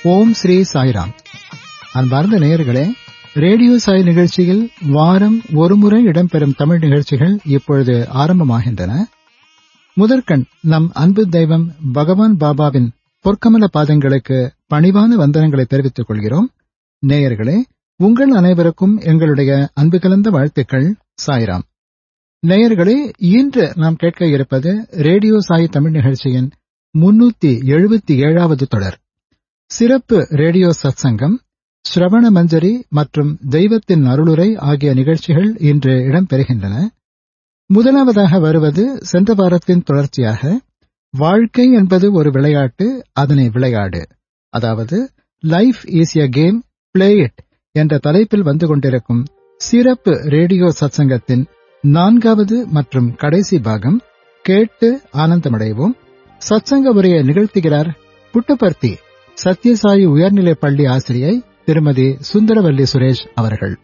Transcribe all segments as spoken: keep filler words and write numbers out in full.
ஓம் ஸ்ரீ சாய்ராம். அன்பார்ந்த நேயர்களே, ரேடியோ சாய் நிகழ்ச்சியில் வாரம் ஒருமுறை இடம்பெறும் தமிழ் நிகழ்ச்சிகள் இப்பொழுது ஆரம்பமாகின்றன. முதற்கண் நம் அன்பு தெய்வம் பகவான் பாபாவின் பொற்கமல பாதங்களுக்கு பணிவான வந்தனங்களை தெரிவித்துக் கொள்கிறோம். நேயர்களே, உங்கள் அனைவருக்கும் எங்களுடைய அன்பு கலந்த வாழ்த்துக்கள். சாய்ராம். நேயர்களே, இன்று நாம் கேட்க இருப்பது ரேடியோ சாய் தமிழ் நிகழ்ச்சியின் முன்னூத்தி எழுபத்தி ஏழாவது தொடர். சிறப்பு ரேடியோ சத்சங்கம், ஸ்ரவண மஞ்சரி மற்றும் தெய்வத்தின் அருளுரை ஆகிய நிகழ்ச்சிகள் இன்று இடம்பெறுகின்றன. முதலாவதாக வருவது சென்ற வாரத்தின் தொடர்ச்சியாக வாழ்க்கை என்பது ஒரு விளையாட்டு, அதனை விளையாடு, அதாவது life is a game, play it என்ற தலைப்பில் வந்து கொண்டிருக்கும் சிறப்பு ரேடியோ சத்சங்கத்தின் நான்காவது மற்றும் கடைசி பாகம் கேட்டு ஆனந்தமடைவோம். சத்சங்க உரையை நிகழ்த்துகிறார் புட்டபர்த்தி சத்யசாயி உயர்நிலைப் பள்ளி ஆசிரியை திருமதி சுந்தரவல்லி சுரேஷ் அவர்கள்.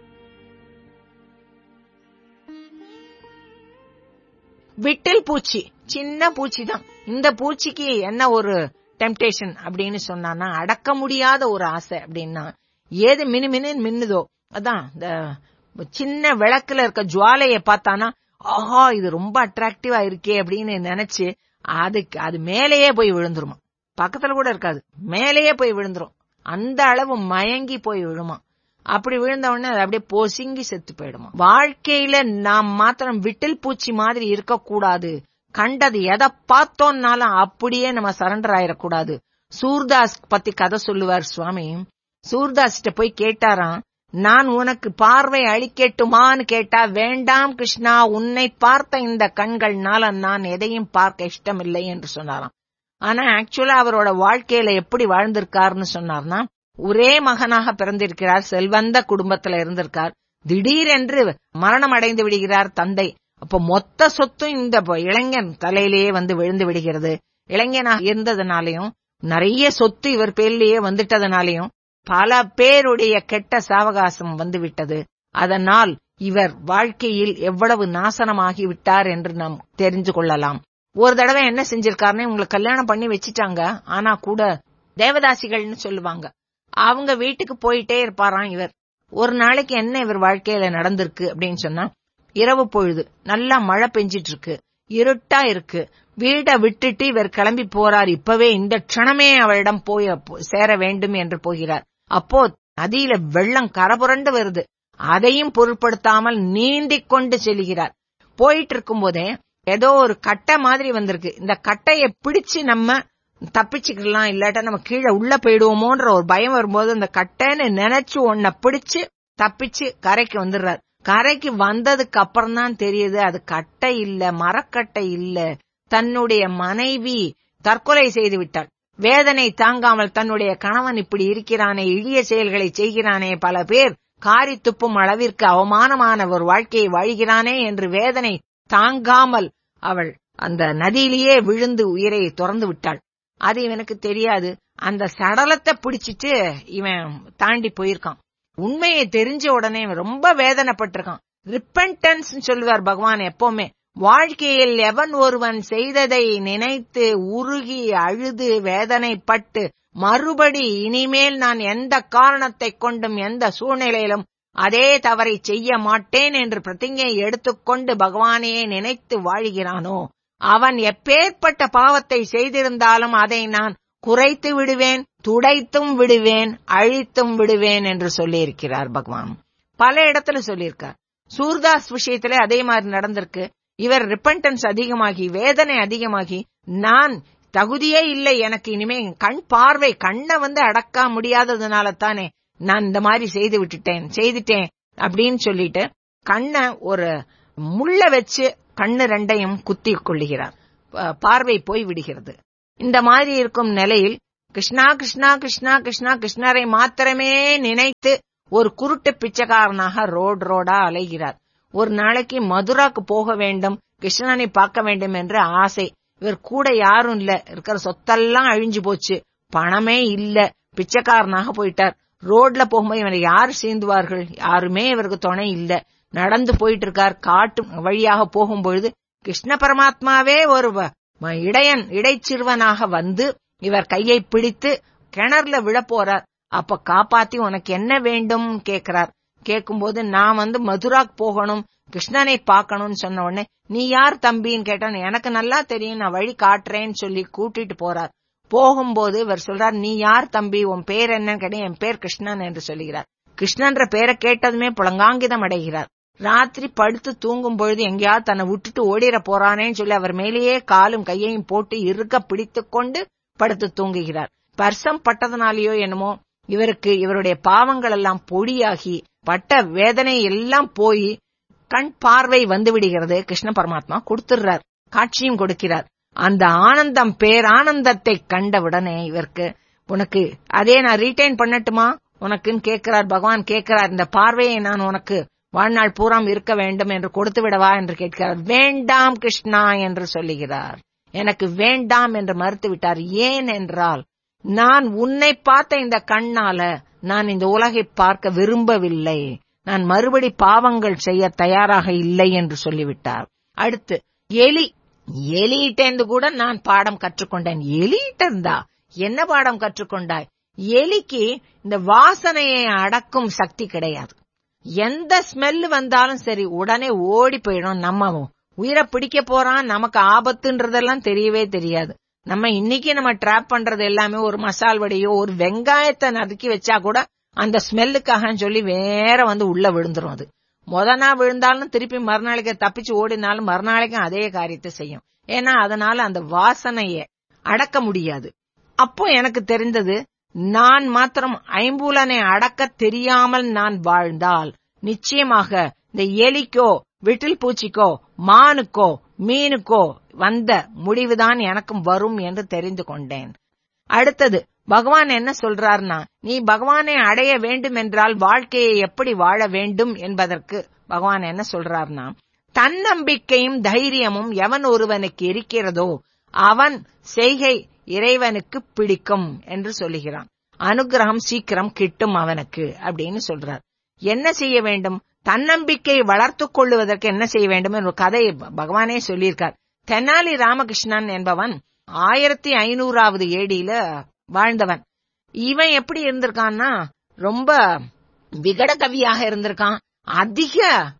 விட்டில் பூச்சி, சின்ன பூச்சி தான். இந்த பூச்சிக்கு என்ன ஒரு டெம்டேஷன் அப்படின்னு சொன்னா, அடக்க முடியாத ஒரு ஆசை அப்படின்னா, ஏது மினு மினு மின்னுதோ அதான் இந்த சின்ன விளக்குல இருக்க ஜுவாலைய பார்த்தானா, ஆஹா இது ரொம்ப அட்ராக்டிவா இருக்கே அப்படின்னு நினைச்சு அதுக்கு அது மேலேயே போய் விழுந்துருமா. பக்கத்துல கூட இருக்காது, மேலேயே போய் விழுந்துரும். அந்த அளவு மயங்கி போய் விழுமா. அப்படி விழுந்த உடனே அது அப்படியே பொசுங்கி செத்து போயிடுமா. வாழ்க்கையில நாம் மாத்திரம் விட்டில் பூச்சி மாதிரி இருக்க கூடாது. கண்டது எதை பார்த்தோம்னாலும் அப்படியே நம்ம சரண்டர் ஆயிடக்கூடாது. சூர்தாஸ் பத்தி கதை சொல்லுவார் சுவாமி. சூர்தாஸ்கிட்ட போய் கேட்டாராம், நான் உனக்கு பார்வை அளிக்கட்டுமான்னு கேட்டா, வேண்டாம் கிருஷ்ணா, உன்னை பார்த்த இந்த கண்கள்னால நான் எதையும் பார்க்க இஷ்டமில்லை என்று சொன்னாராம். ஆனா ஆக்சுவலா அவரோட வாழ்க்கையில எப்படி வாழ்ந்திருக்காருன்னு சொன்னார்னா, ஒரே மகனாக பிறந்திருக்கிறார், செல்வந்த குடும்பத்துல இருந்திருக்கார். திடீரென்று மரணம் அடைந்து விடுகிறார் தந்தை. அப்ப மொத்த சொத்தும் இந்த இளைஞன் தலையிலேயே வந்து விழுந்து விடுகிறது. இளைஞனாக இருந்ததுனாலையும் நிறைய சொத்து இவர் பேர்லயே வந்துட்டதுனாலையும் பல பேருடைய கெட்ட சாவகாசம் வந்து விட்டது. அதனால் இவர் வாழ்க்கையில் எவ்வளவு நாசனமாகி விட்டார் என்று நாம் தெரிஞ்சு கொள்ளலாம். ஒரு தடவை என்ன செஞ்சிருக்காருன்னு, உங்களுக்கு கல்யாணம் பண்ணி வச்சிட்டாங்க, ஆனா கூட தேவதாசிகள்னு சொல்லுவாங்க, அவங்க வீட்டுக்கு போயிட்டே இருப்பாராம் இவர். ஒரு நாளைக்கு என்ன இவர் வாழ்க்கையில நடந்திருக்கு அப்படின்னு சொன்னா, இரவு பொழுது நல்லா மழை பெஞ்சிட்டு இருக்கு, இருட்டா இருக்கு. வீட்டை விட்டுட்டு இவர் கிளம்பி போறார். இப்பவே இந்த க்ஷணமே அவளிடம் போய் சேர வேண்டும் என்று போகிறார். அப்போ நதியில வெள்ளம் கரபுரண்டு வருது. அதையும் பொருட்படுத்தாமல் நீந்திக் கொண்டு செல்கிறார். போயிட்டு இருக்கும் போதே ஏதோ ஒரு கட்டை மாதிரி வந்திருக்கு. இந்த கட்டைய பிடிச்சு நம்ம தப்பிச்சுக்கலாம், இல்லாட்டா நம்ம கீழே உள்ள போயிடுவோமோன்ற ஒரு பயம் வரும்போது அந்த கட்டைன்னு நினைச்சு ஒன்ன பிடிச்சு தப்பிச்சு கரைக்கு வந்துடுறார். கரைக்கு வந்ததுக்கு அப்புறம் தான் தெரியுது அது கட்டை இல்ல, மரக்கட்டை இல்ல. தன்னுடைய மனைவி தற்கொலை செய்து விட்டாள். வேதனை தாங்காமல் தன்னுடைய கணவன் இப்படி இருக்கிறானே, எளிய செயல்களை செய்கிறானே, பல பேர் காரி துப்பும் அளவிற்கு அவமானமான ஒரு வாழ்க்கையை வாழ்கிறானே என்று வேதனை தாங்காமல் அவள் அந்த நதியிலேயே விழுந்து உயிரை துறந்து விட்டாள். அது இவனுக்கு தெரியாது. அந்த சடலத்தை பிடிச்சிட்டு இவன் தாண்டி போயிருக்கான். உண்மையை தெரிஞ்ச உடனே இவன் ரொம்ப வேதனைப்பட்டிருக்கான். ரிப்பென்டன்ஸ் சொல்லுவார் பகவான் எப்பவுமே. வாழ்க்கையில் எவன் ஒருவன் செய்ததை நினைத்து உருகி அழுது வேதனைப்பட்டு மறுபடி இனிமேல் நான் எந்த காரணத்தை கொண்டும் எந்த சூழ்நிலையிலும் அதே தவறை செய்ய மாட்டேன் என்று பிரதிஞ்ஞை எடுத்துக்கொண்டு பகவானையே நினைத்து வாழ்கிறானோ, அவன் எப்பேற்பட்ட பாவத்தை செய்திருந்தாலும் அதை நான் குறைத்து விடுவேன், துடைத்தும் விடுவேன், அழித்தும் விடுவேன் என்று சொல்லியிருக்கிறார் பகவான். பல இடத்துல சொல்லியிருக்கார். சூர்தாஸ் விஷயத்திலே அதே மாதிரி நடந்திருக்கு. இவர் ரிப்பென்டன்ஸ் அதிகமாகி வேதனை அதிகமாகி, நான் தகுதியே இல்லை, எனக்கு இனிமே கண் பார்வை கண்ணை வந்து அடக்க முடியாததுனால தானே நான் இந்த மாதிரி செய்து விட்டுட்டேன் செய்துட்டேன் அப்படின்னு சொல்லிட்டு கண்ணை ஒரு முள்ள வச்சு கண்ணு ரெண்டையும் குத்தி கொள்ளுகிறார். பார்வை போய் விடுகிறது. இந்த மாதிரி இருக்கும் நிலையில் கிருஷ்ணா கிருஷ்ணா கிருஷ்ணா கிருஷ்ணா கிருஷ்ணரை மாத்திரமே நினைத்து ஒரு குருட்டு பிச்சைக்காரனாக ரோடு ரோடா அலைகிறார். ஒரு நாளைக்கு மதுராக்கு போக வேண்டும், கிருஷ்ணனை பார்க்க வேண்டும் என்ற ஆசை. இவர் கூட யாரும் இல்ல, இருக்கிற சொத்தெல்லாம் அழிஞ்சு போச்சு, பணமே இல்ல, பிச்சைக்காரனாக போயிட்டார். ரோட்ல போகும்போது இவனை யாரு சேர்ந்துவார்கள், யாருமே இவருக்கு துணை இல்ல. நடந்து போயிட்டு இருக்கார். காட்டு வழியாக போகும்பொழுது கிருஷ்ண பரமாத்மாவே ஒரு இடையன் இடைச்சிறுவனாக வந்து இவர் கையை பிடித்து கிணறுல விழ போறார். அப்ப காப்பாத்தி உனக்கு என்ன வேண்டும் கேக்குறார். கேக்கும்போது நான் வந்து மதுராக்கு போகணும், கிருஷ்ணனை பார்க்கணும்னு சொன்ன உடனே நீ யார் தம்பின்னு கேட்டான். எனக்கு நல்லா தெரியும், நான் வழி காட்டுறேன்னு சொல்லி கூட்டிட்டு போறார். போகும்போது இவர் சொல்றார், நீ யார் தம்பி, உன் பேர் என்னன்னு கேட்டா என் பேர் கிருஷ்ணன் என்று சொல்லுகிறார். கிருஷ்ணன்ற பேரை கேட்டதுமே புலங்காங்கிதம் அடைகிறார். ராத்திரி படுத்து தூங்கும் பொழுது எங்கேயாவது தன்னை விட்டுட்டு ஓடிட போறானேன்னு சொல்லி அவர் மேலேயே காலும் கையையும் போட்டு இறுக்க பிடித்து கொண்டு படுத்து தூங்குகிறார். ஸ்பர்சம் பட்டதனாலேயோ என்னமோ இவருக்கு இவருடைய பாவங்கள் எல்லாம் பொடியாகி பட்ட வேதனை எல்லாம் போய் கண் பார்வை வந்து விடுகிறது. கிருஷ்ண பரமாத்மா கொடுத்துடுறார், காட்சியும் கொடுக்கிறார். அந்த ஆனந்தம் பேரானந்தத்தை கண்டவுடனே இவருக்கு, உனக்கு அதே நான் ரீட்டைன் பண்ணட்டுமா உனக்குன்னு கேட்கிறார். பகவான் கேட்கிறார், இந்த பார்வையை நான் உனக்கு வாழ்நாள் பூராம் இருக்க வேண்டும் என்று கொடுத்து விடவா என்று கேட்கிறார். வேண்டாம் கிருஷ்ணா என்று சொல்லுகிறார். எனக்கு வேண்டாம் என்று மறுத்து விட்டார். ஏன் என்றால், நான் உன்னை பார்த்த இந்த கண்ணால நான் இந்த உலகை பார்க்க விரும்பவில்லை, நான் மறுபடி பாவங்கள் செய்ய தயாராக இல்லை என்று சொல்லிவிட்டார். அடுத்து எலி, எலியிட்டேந்து கூட நான் பாடம் கற்றுக்கொண்டேன். எலியிட்டா என்ன பாடம் கற்றுக்கொண்டாய்? எலிக்கு இந்த வாசனையை அடக்கும் சக்தி கிடையாது. எந்த ஸ்மெல் வந்தாலும் சரி உடனே ஓடி போயிடும். நம்ம உயிரை பிடிக்க போறான், நமக்கு ஆபத்துன்றதெல்லாம் தெரியவே தெரியாது. நம்ம இன்னைக்கு நம்ம டிராப் பண்றது எல்லாமே ஒரு மசால் வடையோ ஒரு வெங்காயத்தை நறுக்கி வச்சா கூட அந்த ஸ்மெல்லுக்காக சொல்லி வேற வந்து உள்ள விழுந்துரும். அது முத நாள் விழுந்தாலும் திருப்பி மறுநாளைக்கு தப்பிச்சு ஓடினாலும் மறுநாளைக்கும் அதே காரியத்தை செய்யும். ஏன்னா அதனால அந்த வாசனைய அடக்க முடியாது. அப்போ எனக்கு தெரிந்தது, நான் மாத்திரம் ஐம்பூலனை அடக்க தெரியாமல் நான் வாழ்ந்தால் நிச்சயமாக இந்த எலிக்கோ விட்டில் பூச்சிக்கோ மானுக்கோ மீனுக்கோ வந்த முடிவுதான் எனக்கும் வரும் என்று தெரிந்து கொண்டேன். அடுத்தது பகவான் என்ன சொல்றார்னா, நீ பகவானை அடைய வேண்டும் என்றால் வாழ்க்கையை எப்படி வாழ வேண்டும் என்பதற்கு பகவான் என்ன சொல்றார்னா, தன்னம்பிக்கையும் தைரியமும் எவன் ஒருவனுக்கு இருக்கிறதோ அவன் செய்கை இறைவனுக்கு பிடிக்கும் என்று சொல்லுகிறான். அனுகிரகம் சீக்கிரம் கிட்டும் அவனுக்கு அப்படின்னு சொல்றார். என்ன செய்ய வேண்டும்? தன்னம்பிக்கை வளர்த்துக் கொள்ளுவதற்கு என்ன செய்ய வேண்டும் என்ற கதை பகவானே சொல்லியிருக்கார். தெனாலி ராமகிருஷ்ணன் என்பவன் ஆயிரத்தி ஐநூறாவது ஏடியில வாழ்ந்தவன். இவன் எப்படி இருந்திருக்கான்னா, ரொம்ப விகட கவியாக இருந்திருக்கான். அதிக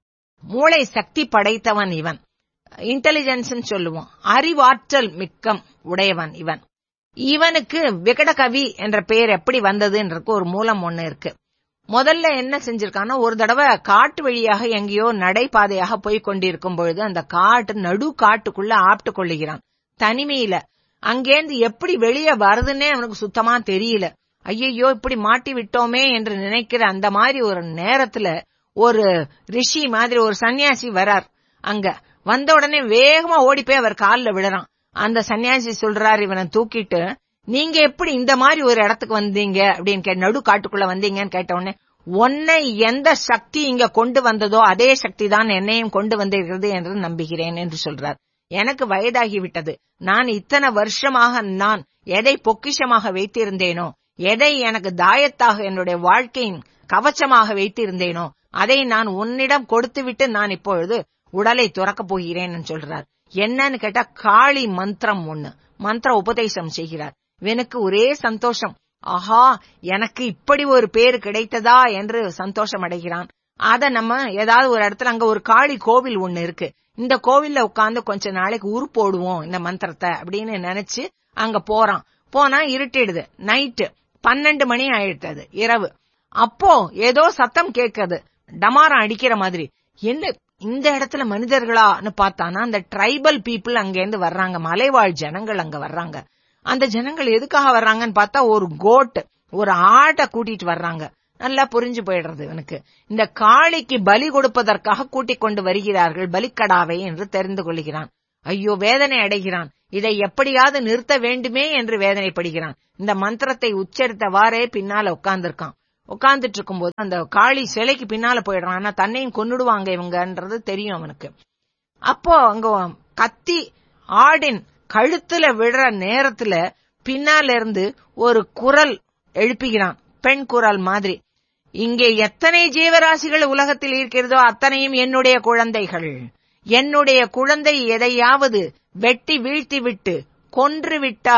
மூளை சக்தி படைத்தவன் இவன். இன்டெலிஜென்ஸ் சொல்லுவோம், அறிவாற்றல் மிக்கம் உடையவன் இவன். இவனுக்கு விகட கவி என்ற பெயர் எப்படி வந்ததுன்றதுக்கு ஒரு மூலம் ஒண்ணு இருக்கு. முதல்ல என்ன செஞ்சிருக்கான்னா, ஒரு தடவை காட்டு வழியாக எங்கேயோ நடைபாதையாக போய் கொண்டிருக்கும் பொழுது அந்த காட்டு நடு காட்டுக்குள்ள ஆப்டு கொள்ளுகிறான் தனிமையில. அங்கேந்து எப்படி வெளியே வருதுன்னே அவனுக்கு சுத்தமா தெரியல. ஐயோ இப்படி மாட்டி விட்டோமே என்று நினைக்கிற அந்த மாதிரி ஒரு நேரத்துல ஒரு ரிஷி மாதிரி ஒரு சன்னியாசி வரார். அங்க வந்த உடனே வேகமா ஓடி போய் அவர் காலில் விடுறான். அந்த சன்னியாசி சொல்றாரு இவனை தூக்கிட்டு, நீங்க எப்படி இந்த மாதிரி ஒரு இடத்துக்கு வந்தீங்க அப்படின்னு கேட்ட, நடு காட்டுக்குள்ள வந்தீங்கன்னு கேட்ட உடனே, உன்னை எந்த சக்தி இங்க கொண்டு வந்ததோ அதே சக்தி தான் என்னையும் கொண்டு வந்திருக்கிறது என்று நம்புகிறேன் என்று சொல்றார். எனக்கு வயதாகிவிட்டது. நான் இத்தனை வருஷமாக நான் எதை பொக்கிஷமாக வைத்திருந்தேனோ, எதை எனக்கு தாயத்தாக என்னுடைய வாழ்க்கையின் கவச்சமாக வைத்திருந்தேனோ அதை நான் உன்னிடம் கொடுத்துவிட்டு நான் இப்பொழுது உடலை துறக்கப் போகிறேன் சொல்றார். என்னன்னு கேட்டா, காளி மந்திரம் ஒண்ணு மந்திர உபதேசம் செய்கிறார். இவனுக்கு ஒரே சந்தோஷம், ஆஹா எனக்கு இப்படி ஒரு பேரு கிடைத்ததா என்று சந்தோஷம் அடைகிறான். அத நம்ம ஏதாவது ஒரு இடத்துல, அங்க ஒரு காளி கோவில் ஒண்ணு இருக்கு, இந்த கோவில்ல உட்கார்ந்து கொஞ்ச நாளைக்கு உரு போடுவோம் இந்த மந்திரத்தை அப்படின்னு நினைச்சு அங்க போறான். போனா இருட்டிடுது, நைட்டு பன்னெண்டு மணி ஆயிடுது, இரவு. அப்போ ஏதோ சத்தம் கேட்குது, டமாரம் அடிக்கிற மாதிரி. என்ன இந்த இடத்துல மனிதர்களான்னு பார்த்தானா, அந்த ட்ரைபல் பீப்புள் அங்க இருந்து வர்றாங்க, மலைவாழ் ஜனங்கள் அங்க வர்றாங்க. அந்த ஜனங்கள் எதுக்காக வர்றாங்கன்னு பார்த்தா, ஒரு கோட் ஒரு ஆட்டை கூட்டிட்டு வர்றாங்க. நல்லா புரிஞ்சு போயிடுறது இவனுக்கு, இந்த காளிக்கு பலி கொடுப்பதற்காக கூட்டிக் கொண்டு வருகிறார்கள் பலிக்கடாவை என்று தெரிந்து கொள்கிறான். ஐயோ வேதனை அடைகிறான். இதை எப்படியாவது நிறுத்த வேண்டுமே என்று வேதனைப்படுகிறான். இந்த மந்திரத்தை உச்சரித்தவாறே பின்னால உட்கார்ந்துருக்கான். உட்கார்ந்துட்டு இருக்கும் போது அந்த காளி சிலைக்கு பின்னால போயிடுறான். ஆனா தன்னையும் கொன்னுடுவாங்க இவங்கன்றது தெரியும் அவனுக்கு. அப்போ அங்க கத்தி ஆடின் கழுத்துல விடுற நேரத்துல பின்னால இருந்து ஒரு குரல் எழுப்புகிறான், பெண் குரல் மாதிரி. இங்கே எத்தனை ஜீவராசிகள் உலகத்தில் இருக்கிறதோ அத்தனையும் என்னுடைய குழந்தைகள். என்னுடைய குழந்தை எதையாவது வெட்டி வீழ்த்தி விட்டு கொன்று விட்டால்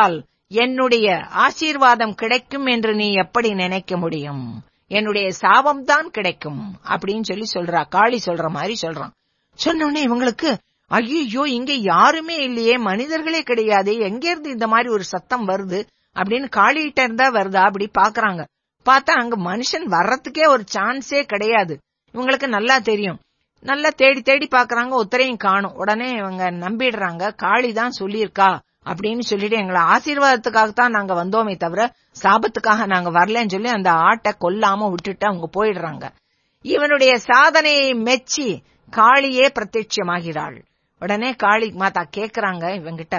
என்னுடைய ஆசீர்வாதம் கிடைக்கும் என்று நீ எப்படி நினைக்க முடியும்? என்னுடைய சாபம் தான் கிடைக்கும் அப்படின்னு சொல்லி சொல்றா. காளி சொல்ற மாதிரி சொல்றான். சொன்னோடனே இவங்களுக்கு ஐயோ, இங்க யாருமே இல்லையே, மனிதர்களே கிடையாது, எங்க இருந்து இந்த மாதிரி ஒரு சத்தம் வருது அப்படின்னு காளிகிட்ட இருந்தா வருதா அப்படி பாக்குறாங்க. பார்த்தா அங்க மனுஷன் வர்றதுக்கே ஒரு சான்ஸே கிடையாது. இவங்களுக்கு நல்லா தெரியும். நல்லா தேடி தேடி பாக்குறாங்க, ஒத்தரையும் காணும். உடனே இவங்க நம்பிடுறாங்க, காளி தான் சொல்லியிருக்கா அப்படின்னு சொல்லிட்டு எங்களை ஆசீர்வாதத்துக்காகத்தான் நாங்க வந்தோமே தவிர சாபத்துக்காக நாங்க வரலன்னு சொல்லி அந்த ஆட்டை கொல்லாம விட்டுட்டு அவங்க போயிடுறாங்க. இவனுடைய சாதனையை மெச்சி காளியே பிரத்யட்சமாகிறாள். உடனே காளி மாதா கேக்குறாங்க இவங்கிட்ட,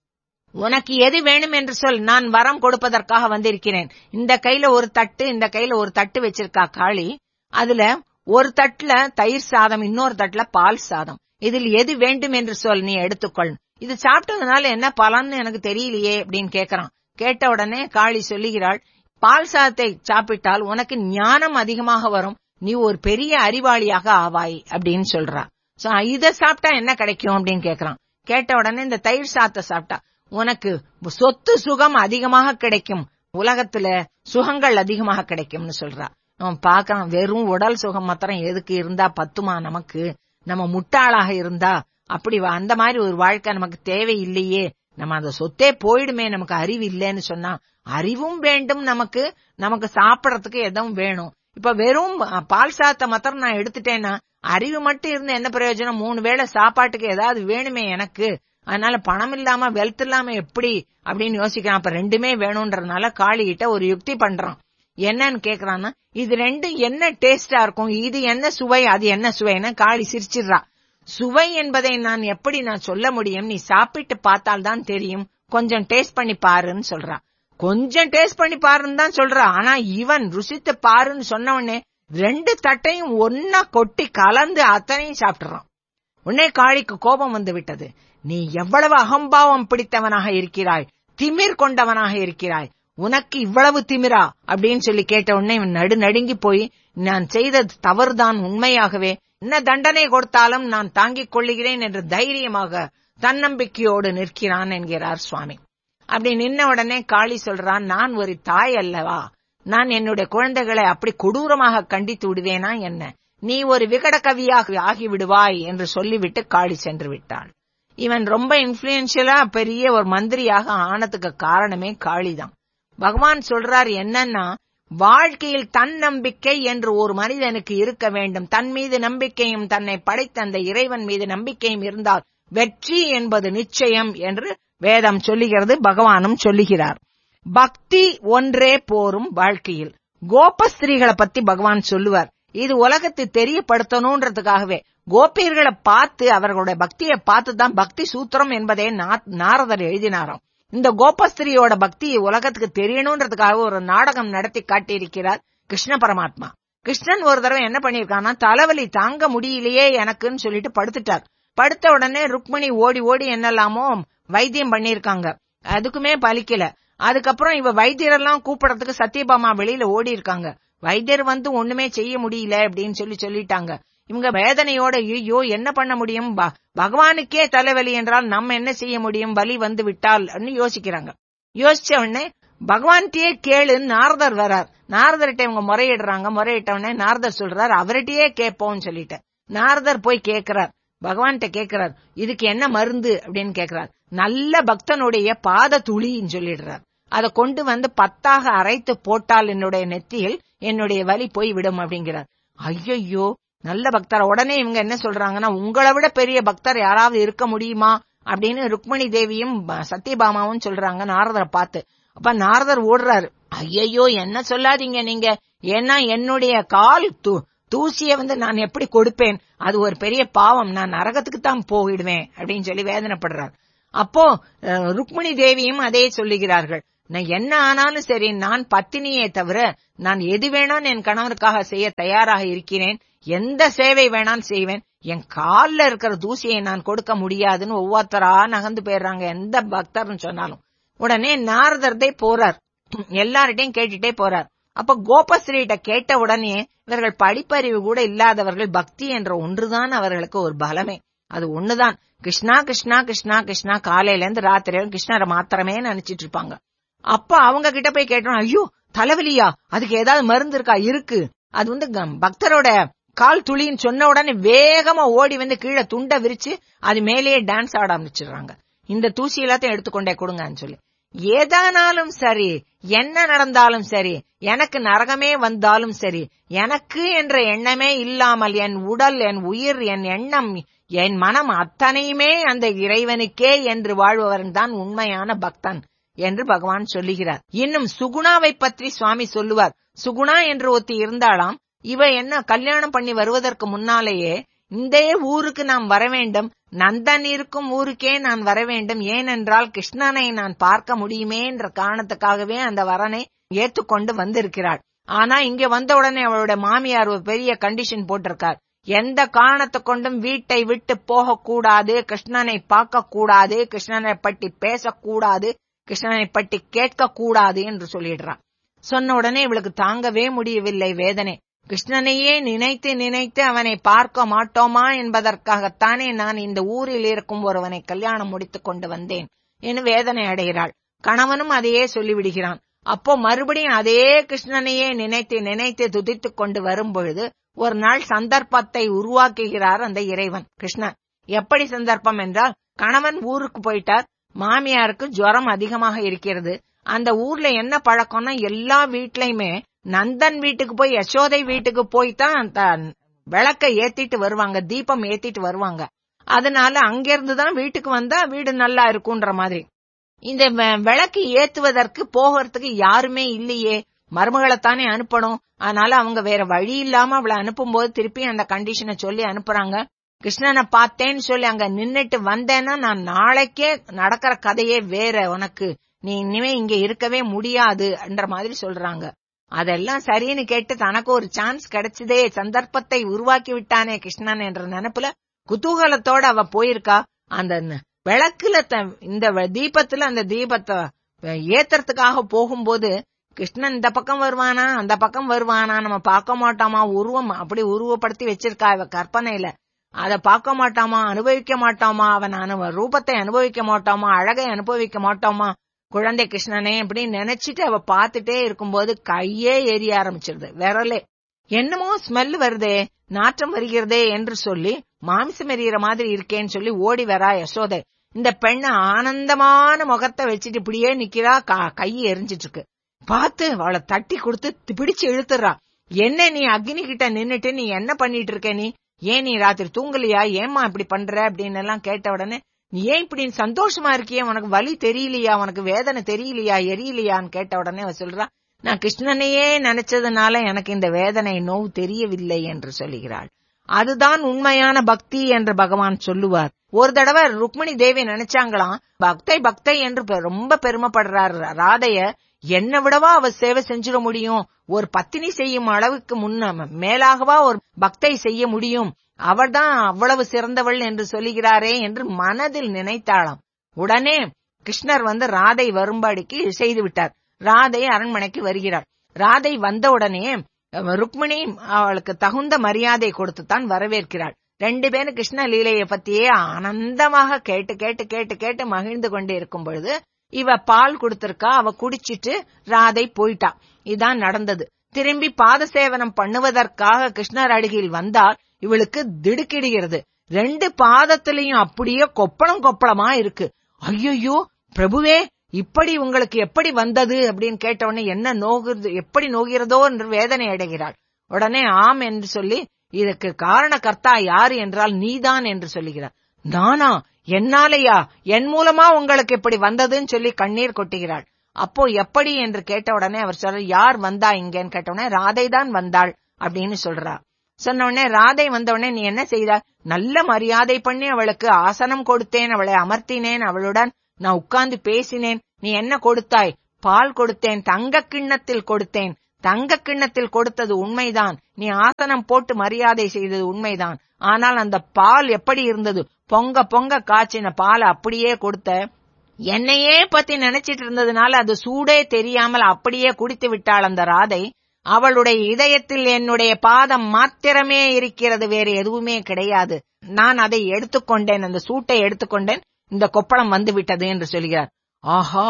உனக்கு எது வேணும் என்று சொல், நான் வரம் கொடுப்பதற்காக வந்திருக்கிறேன். இந்த கையில ஒரு தட்டு, இந்த கையில ஒரு தட்டு வச்சிருக்கா காளி. அதுல ஒரு தட்டுல தயிர் சாதம், இன்னொரு தட்டுல பால் சாதம். இதில் எது வேண்டும் என்று சொல், நீ எடுத்துக்கொள். இது சாப்பிட்டதுனால என்ன பலன்னு எனக்கு தெரியலையே அப்படின்னு கேக்குறான். கேட்ட உடனே காளி சொல்லுகிறாள், பால் சாதத்தை சாப்பிட்டால் உனக்கு ஞானம் அதிகமாக வரும், நீ ஒரு பெரிய அறிவாளியாக ஆவாய் அப்படின்னு சொல்றா. சோ இத சாப்பிட்டா என்ன கிடைக்கும் அப்படின்னு கேக்குறான். கேட்ட உடனே இந்த தயிர் சாதத்தை சாப்பிட்டா உனக்கு சொத்து சுகம் அதிகமாக கிடைக்கும், உலகத்துல சுகங்கள் அதிகமாக கிடைக்கும்னு சொல்றா. அவன் பாக்குறான், வெறும் உடல் சுகம் மாத்திரம் எதுக்கு இருந்தா பத்துமா நமக்கு? நம்ம முட்டாளாக இருந்தா அப்படி அந்த மாதிரி ஒரு வாழ்க்கை நமக்கு தேவை இல்லையே, நம்ம அந்த சொத்தே போயிடுமே நமக்கு அறிவு இல்லைன்னு சொன்னா. அறிவும் வேண்டும் நமக்கு, நமக்கு சாப்பிடறதுக்கு எதுவும் வேணும். இப்ப வெறும் பால் சாதத்தை மாத்திரம் நான் எடுத்துட்டேன்னா அறிவு மட்டும் இருந்து என்ன பிரயோஜனம்? மூணு வேளை சாப்பாட்டுக்கு ஏதாவது வேணுமே எனக்கு. அதனால பணம் இல்லாம வெல்த் இல்லாம எப்படி அப்படின்னு யோசிக்கிறான். அப்ப ரெண்டுமே வேணும்ன்றதுனால காளிகிட்ட ஒரு யுக்தி பண்றான். என்னன்னு கேக்குறான்னா, இது ரெண்டு என்ன டேஸ்டா இருக்கும், இது என்ன சுவை, அது என்ன சுவைன்னு காளி சிரிச்சிடுறா. சுவை என்பதை நான் எப்படி நான் சொல்ல முடியும், நீ சாப்பிட்டு பார்த்தால் தான் தெரியும், கொஞ்சம் டேஸ்ட் பண்ணி பாருன்னு சொல்றா. கொஞ்சம் டேஸ்ட் பண்ணி பாருன்னு தான் சொல்றா. ஆனா இவன் ருசித்து பாருன்னு சொன்ன உடனே ரெண்டு தட்டையும் ஒன்னா கொட்டி கலந்து அத்தனையும் சாப்பிட்டுறான். உடனே காளிக்கு கோபம் வந்து விட்டது. நீ எவ்வளவு அகம்பாவம் பிடித்தவனாக இருக்கிறாய், திமிர் கொண்டவனாக இருக்கிறாய், உனக்கு இவ்வளவு திமிரா அப்படின்னு சொல்லி கேட்ட உடனே இவன் நடு நடுங்கி போய், நான் செய்தது தவறுதான், உண்மையாகவே என்ன தண்டனை கொடுத்தாலும் நான் தாங்கிக் கொள்ளுகிறேன் என்று தைரியமாக தன்னம்பிக்கையோடு நிற்கிறான் என்கிறார் சுவாமி. அப்படி நின்ன உடனே காளி சொல்றான், நான் ஒரு தாய் அல்லவா, நான் என்னுடைய குழந்தைகளை அப்படி கொடூரமாக கண்டித்து விடுவேனா என்ன, நீ ஒரு விகட கவியாக ஆகிவிடுவாய் என்று சொல்லிவிட்டு காளி சென்று விட்டாள். இவன் ரொம்ப இன்ஃபுளுன்ஷியலா பெரிய ஒரு மந்திரியாக ஆனதுக்கு காரணமே காளிதான். பகவான் சொல்றார் என்னன்னா, வாழ்க்கையில் தன்னம்பிக்கை என்று ஒரு மனிதனுக்கு இருக்க வேண்டும். தன் மீது நம்பிக்கையும் தன்னை படைத்த அந்த இறைவன் மீது நம்பிக்கையும் இருந்தால் வெற்றி என்பது நிச்சயம் என்று வேதம் சொல்லுகிறது, பகவானும் சொல்லுகிறார். பக்தி ஒன்றே போரும் வாழ்க்கையில். கோபஸ்திரீகளை பத்தி பகவான் சொல்லுவார். இது உலகத்தை தெரியப்படுத்தணும்ன்றதுக்காகவே கோபியர்களை பார்த்து அவர்களுடைய பக்தியை பார்த்துதான் பக்தி சூத்திரம் என்பதே நாரதர் எழுதினாராம். இந்த கோபஸ்திரியோட பக்தி உலகத்துக்கு தெரியணும்ன்றதுக்காக ஒரு நாடகம் நடத்தி காட்டியிருக்கிறார் கிருஷ்ண பரமாத்மா. கிருஷ்ணன் ஒரு தடவை என்ன பண்ணிருக்கான்னா, தலைவலி தாங்க முடியலையே எனக்குன்னு சொல்லிட்டு படுத்துட்டார். படுத்த உடனே ருக்மிணி ஓடி ஓடி என்னெல்லாமோ வைத்தியம் பண்ணிருக்காங்க, அதுக்குமே பலிக்கல. அதுக்கப்புறம் இவ வைத்தியரெல்லாம் கூப்பிடறதுக்கு சத்யபாமா வெளியில ஓடி இருக்காங்க. வைத்தியர் வந்து ஒண்ணுமே செய்ய முடியல அப்படின்னு சொல்லி சொல்லிட்டாங்க. இவங்க வேதனையோட ஐயோ என்ன பண்ண முடியும், பகவானுக்கே தலைவலி என்றால் நம்ம என்ன செய்ய முடியும், வலி வந்து விட்டால் யோசிக்கிறாங்க. யோசிச்ச உடனே பகவான்கிட்டயே கேளு நாரதர் வரார். நாரதர்கிட்ட இவங்க முறையிடுறாங்க. முறையிட்ட உடனே நாரதர் சொல்றார், அவர்கிட்டயே கேட்போம்னு சொல்லிட்டு நாரதர் போய் கேட்கிறார், பகவான்கிட்ட கேட்கிறார், இதுக்கு என்ன மருந்து அப்படின்னு கேட்கிறார். நல்ல பக்தனுடைய பாத துளின்னு சொல்லிடுறார். அதை கொண்டு வந்து பத்தாக அரைத்து போட்டால் என்னுடைய நெத்தியில் என்னுடைய வலி போய் விடும் அப்படிங்கிறார். ஐயோ நல்ல பக்தர். உடனே இவங்க என்ன சொல்றாங்கன்னா, உங்களை விட பெரிய பக்தர் யாராவது இருக்க முடியுமா அப்படின்னு ருக்மிணி தேவியும் சத்யபாமாவும் சொல்றாங்க நாரதரை பார்த்து. அப்ப நாரதர் ஓடுறாரு. ஐயோ என்ன சொல்லாதீங்க நீங்க, ஏன்னா என்னுடைய கால் தூ தூசிய வந்து நான் எப்படி கொடுப்பேன், அது ஒரு பெரிய பாவம், நான் நரகத்துக்கு தான் போயிடுவேன் அப்படின்னு சொல்லி வேதனைப்படுறார். அப்போ ருக்மிணி தேவியும் அதே சொல்லுகிறார்கள், நான் என்ன ஆனாலும் சரி, நான் பத்தினியே தவிர நான் எது வேணாலும் என் கணவனுக்காக செய்ய தயாராக இருக்கிறேன், எந்த சேவை வேணாலும் செய்வேன், என் கால்ல இருக்கிற தூசியை நான் கொடுக்க முடியாதுன்னு ஒவ்வொருத்தரா நகர்ந்து போயிடுறாங்க, எந்த பக்தர்னு சொன்னாலும். உடனே நாரதர்தே போறார், எல்லார்ட்டையும் கேட்டுட்டே போறார். அப்ப கோபஸ்ரீட்ட கேட்ட உடனே இவர்கள் படிப்பறிவு கூட இல்லாதவர்கள், பக்தி என்ற ஒன்றுதான் அவர்களுக்கு ஒரு பலமே, அது ஒண்ணுதான். கிருஷ்ணா கிருஷ்ணா கிருஷ்ணா கிருஷ்ணா காலையில இருந்து ராத்திரி கிருஷ்ணரை மாத்திரமே நினைச்சிட்டு இருப்பாங்க. அப்ப அவங்க கிட்ட போய் கேட்டோம், ஐயோ தலைவலியா, அதுக்கு ஏதாவது மருந்து இருக்கா? இருக்கு. அது வந்து பக்தரோட கால் துளின்னு சொன்ன உடனே வேகமா ஓடி வந்து கீழே துண்டை விரிச்சு அது மேலேயே டான்ஸ் ஆட ஆரம்பிச்சிடுறாங்க. இந்த தூசி எல்லாத்தையும் எடுத்துக்கொண்டே கொடுங்கன்னு சொல்லி. ஏதானாலும் சரி, என்ன நடந்தாலும் சரி, எனக்கு நரகமே வந்தாலும் சரி, எனக்கு என்ற எண்ணமே இல்லாமல் என் உடல், என் உயிர், என் எண்ணம், என் மனம் அத்தனையுமே அந்த இறைவனுக்கே என்று வாழ்பவன் தான் உண்மையான பக்தன் என்று பகவான் சொல்லுகிறார். இன்னும் சுகுணாவை பற்றி சுவாமி சொல்லுவார். சுகுணா என்று ஒருத்தி இருந்தாலாம். இவ என்ன கல்யாணம் பண்ணி வருவதற்கு முன்னாலேயே இந்த ஊருக்கு நாம் வர வேண்டும், நந்தன் இருக்கும் ஊருக்கே நான் வர வேண்டும், ஏனென்றால் கிருஷ்ணனை நான் பார்க்க முடியுமே என்ற காரணத்துக்காகவே அந்த வரனை ஏற்றுக்கொண்டு வந்திருக்கிறாள். ஆனா இங்க வந்த உடனே அவளுடைய மாமியார் ஒரு பெரிய கண்டிஷன் போட்டிருக்கார். எந்த காரணத்தை கொண்டும் வீட்டை விட்டு போக கூடாது, கிருஷ்ணனை பார்க்க கூடாது, கிருஷ்ணனை பற்றி பேசக்கூடாது, கிருஷ்ணனை பற்றி கேட்க கூடாது என்று சொல்லிடுறான். சொன்ன உடனே இவளுக்கு தாங்கவே முடியவில்லை வேதனை. கிருஷ்ணனையே நினைத்து நினைத்து அவனை பார்க்க மாட்டோமா என்பதற்காகத்தானே நான் இந்த ஊரில் இருக்கும் ஒருவனை கல்யாணம் முடித்துக் கொண்டு வந்தேன் என்று வேதனை அடைகிறாள். கணவனும் அதையே சொல்லிவிடுகிறான். அப்போ மறுபடியும் அதே கிருஷ்ணனையே நினைத்து நினைத்து துதித்துக் கொண்டு வரும் பொழுது ஒரு நாள் சந்தர்ப்பத்தை உருவாக்குகிறார் அந்த இறைவன் கிருஷ்ணன். எப்படி சந்தர்ப்பம் என்றால், கணவன் ஊருக்கு போயிட்டார், மாமியாருக்கு ஜுரம் அதிகமாக இருக்கிறது. அந்த ஊர்ல என்ன பழக்கம்னா, எல்லா வீட்லயுமே நந்தன் வீட்டுக்கு போய் யசோதை வீட்டுக்கு போய்தான் அந்த விளக்க ஏத்திட்டு வருவாங்க, தீபம் ஏத்திட்டு வருவாங்க. அதனால அங்கிருந்துதான் வீட்டுக்கு வந்தா வீடு நல்லா இருக்கும்ன்ற மாதிரி. இந்த விளக்கு ஏத்துவதற்கு போகிறதுக்கு யாருமே இல்லையே, மருமகளைத்தானே அனுப்பணும். அதனால அவங்க வேற வழி இல்லாம அவளை அனுப்பும் போது திருப்பி அந்த கண்டிஷனை சொல்லி அனுப்புறாங்க. கிருஷ்ணனை பார்த்தேன்னு சொல்லி அங்க நின்னுட்டு வந்தேன்னா நான் நாளைக்கே நடக்கிற கதையே வேற, உனக்கு நீ இனிமே இங்க இருக்கவே முடியாது என்ற மாதிரி சொல்றாங்க. அதெல்லாம் சரின்னு கேட்டு தனக்கு ஒரு சான்ஸ் கிடைச்சதே, சந்தர்ப்பத்தை உருவாக்கி விட்டானே கிருஷ்ணன் என்ற நினைப்புல குதூகலத்தோட அவ போயிருக்கா. அந்த விளக்குல இந்த தீபத்துல அந்த தீபத்தை ஏத்துறதுக்காக போகும்போது கிருஷ்ணன் இந்த பக்கம் வருவானா அந்த பக்கம் வருவானா, நம்ம பார்க்க மாட்டோமா, உருவம் அப்படி உருவப்படுத்தி வச்சிருக்கா இவ கற்பனையில. அத பார்க்க மாட்டோமா, அனுபவிக்க மாட்டோமா, அவன் அனு ரூபத்தை அனுபவிக்க மாட்டோமா, அழகை அனுபவிக்க மாட்டோமா, குழந்தை கிருஷ்ணனே அப்படின்னு நினைச்சிட்டு அவ பாத்துட்டே இருக்கும்போது கையே எரிய ஆரம்பிச்சிருது, விரலே. என்னமோ ஸ்மெல் வருதே, நாற்றம் வருகிறதே என்று சொல்லி மாமிசம் எறிகிற மாதிரி இருக்கேன்னு சொல்லி ஓடி வரா யசோதை. இந்த பெண்ணு ஆனந்தமான முகத்தை வச்சுட்டு இப்படியே நிக்கிறா, கை எரிஞ்சிட்டு இருக்கு. பார்த்து அவளை தட்டி கொடுத்து பிடிச்சு இழுத்துறா. என்ன நீ அக்னி கிட்ட நின்னுட்டு நீ என்ன பண்ணிட்டு இருக்க, நீ ஏன் நீ ராத்திரி தூங்கலையா, ஏமா இப்படி பண்ற அப்படின்னு எல்லாம் கேட்ட உடனே, நீ ஏன் இப்படி சந்தோஷமா இருக்கிய, உனக்கு வலி தெரியலையா, உனக்கு வேதனை தெரியலையா, எரியலையான்னு கேட்ட உடனே அவ சொல்றா, நான் கிருஷ்ணனையே நினைச்சதுனால எனக்கு இந்த வேதனை நோவு தெரியவில்லை என்று சொல்லுகிறாள். அதுதான் உண்மையான பக்தி என்று பகவான் சொல்லுவார். ஒரு தடவை ருக்மிணி தேவி நினைச்சாங்களாம், பக்தை பக்தை என்று ரொம்ப பெருமைப்படுறார் ராதைய, என்ன விடவா அவ சேவை செஞ்சிட முடியும், ஒரு பத்தினி செய்யும் அளவுக்கு முன்ன மேலாகவா ஒரு பக்தை செய்ய முடியும், அவள்தான் அவ்வளவு சிறந்தவள் என்று சொல்லுகிறாரே என்று மனதில் நினைத்தாளாம். உடனே கிருஷ்ணர் வந்து ராதை வரும்படிக்கு செய்து விட்டார். ராதை அரண்மனைக்கு வருகிறார். ராதை வந்த உடனே ருக்மிணி அவளுக்கு தகுந்த மரியாதை கொடுத்துத்தான் வரவேற்கிறாள். ரெண்டு பேரும் கிருஷ்ண லீலையை பத்தியே ஆனந்தமாக கேட்டு கேட்டு கேட்டு கேட்டு மகிழ்ந்து கொண்டே இருக்கும் பொழுது இவ பால் கொடுத்திருக்கா, அவ குடிச்சிட்டு ராதை போயிட்டா. இதான் நடந்தது. திரும்பி பாத சேவனம் பண்ணுவதற்காக கிருஷ்ணர் அருகில் வந்தால் இவளுக்கு திடுக்கிடுகிறது. ரெண்டு பாதத்திலையும் அப்படியே கொப்பளம் கொப்பளமா இருக்கு. ஐயோ பிரபுவே, இப்படி உங்களுக்கு எப்படி வந்தது அப்படின்னு கேட்ட உடனே என்ன நோகிறது, எப்படி நோகிறதோ என்று வேதனை அடைகிறாள். உடனே ஆம் என்று சொல்லி, இதற்கு காரண கர்த்தா யாரு என்றால் நீதான் என்று சொல்லுகிறார். நானா, என்னாலையா, என் மூலமா உங்களுக்கு இப்படி வந்ததுன்னு சொல்லி கண்ணீர் கொட்டுகிறாள். அப்போ எப்படி என்று கேட்ட உடனே அவர் சொல்ற, யார் வந்தா இங்கன்னு கேட்ட உடனே ராதை தான் வந்தாள் அப்படின்னு சொல்றா. சொன்ன உடனே ராதை வந்த உடனே நீ என்ன செய்தாய், நல்ல மரியாதை பண்ணி அவளுக்கு ஆசனம் கொடுத்தேன், அவளை அமர்த்தினேன், அவளுடன் நான் உட்கார்ந்து பேசினேன். நீ என்ன கொடுத்தாய், பால் கொடுத்தேன், தங்க கிண்ணத்தில் கொடுத்தேன். தங்க கிண்ணத்தில் கொடுத்தது உண்மைதான், நீ ஆசனம் போட்டு மரியாதை செய்தது உண்மைதான். ஆனால் அந்த பால் எப்படி இருந்தது, பொங்க பொங்க காய்ச்சின பால் அப்படியே கொடுத்த. என்னையே பத்தி நினைச்சிட்டு இருந்ததுனால அது சூடே தெரியாமல் அப்படியே குடித்து விட்டாள் அந்த ராதை. அவளுடைய இதயத்தில் என்னுடைய பாதம் மாத்திரமே இருக்கிறது, வேறு எதுவுமே கிடையாது. நான் அதை எடுத்துக்கொண்டேன், அந்த சூட்டை எடுத்துக்கொண்டேன், இந்த கொப்பளம் வந்து விட்டது என்று சொல்கிறார். ஆஹா,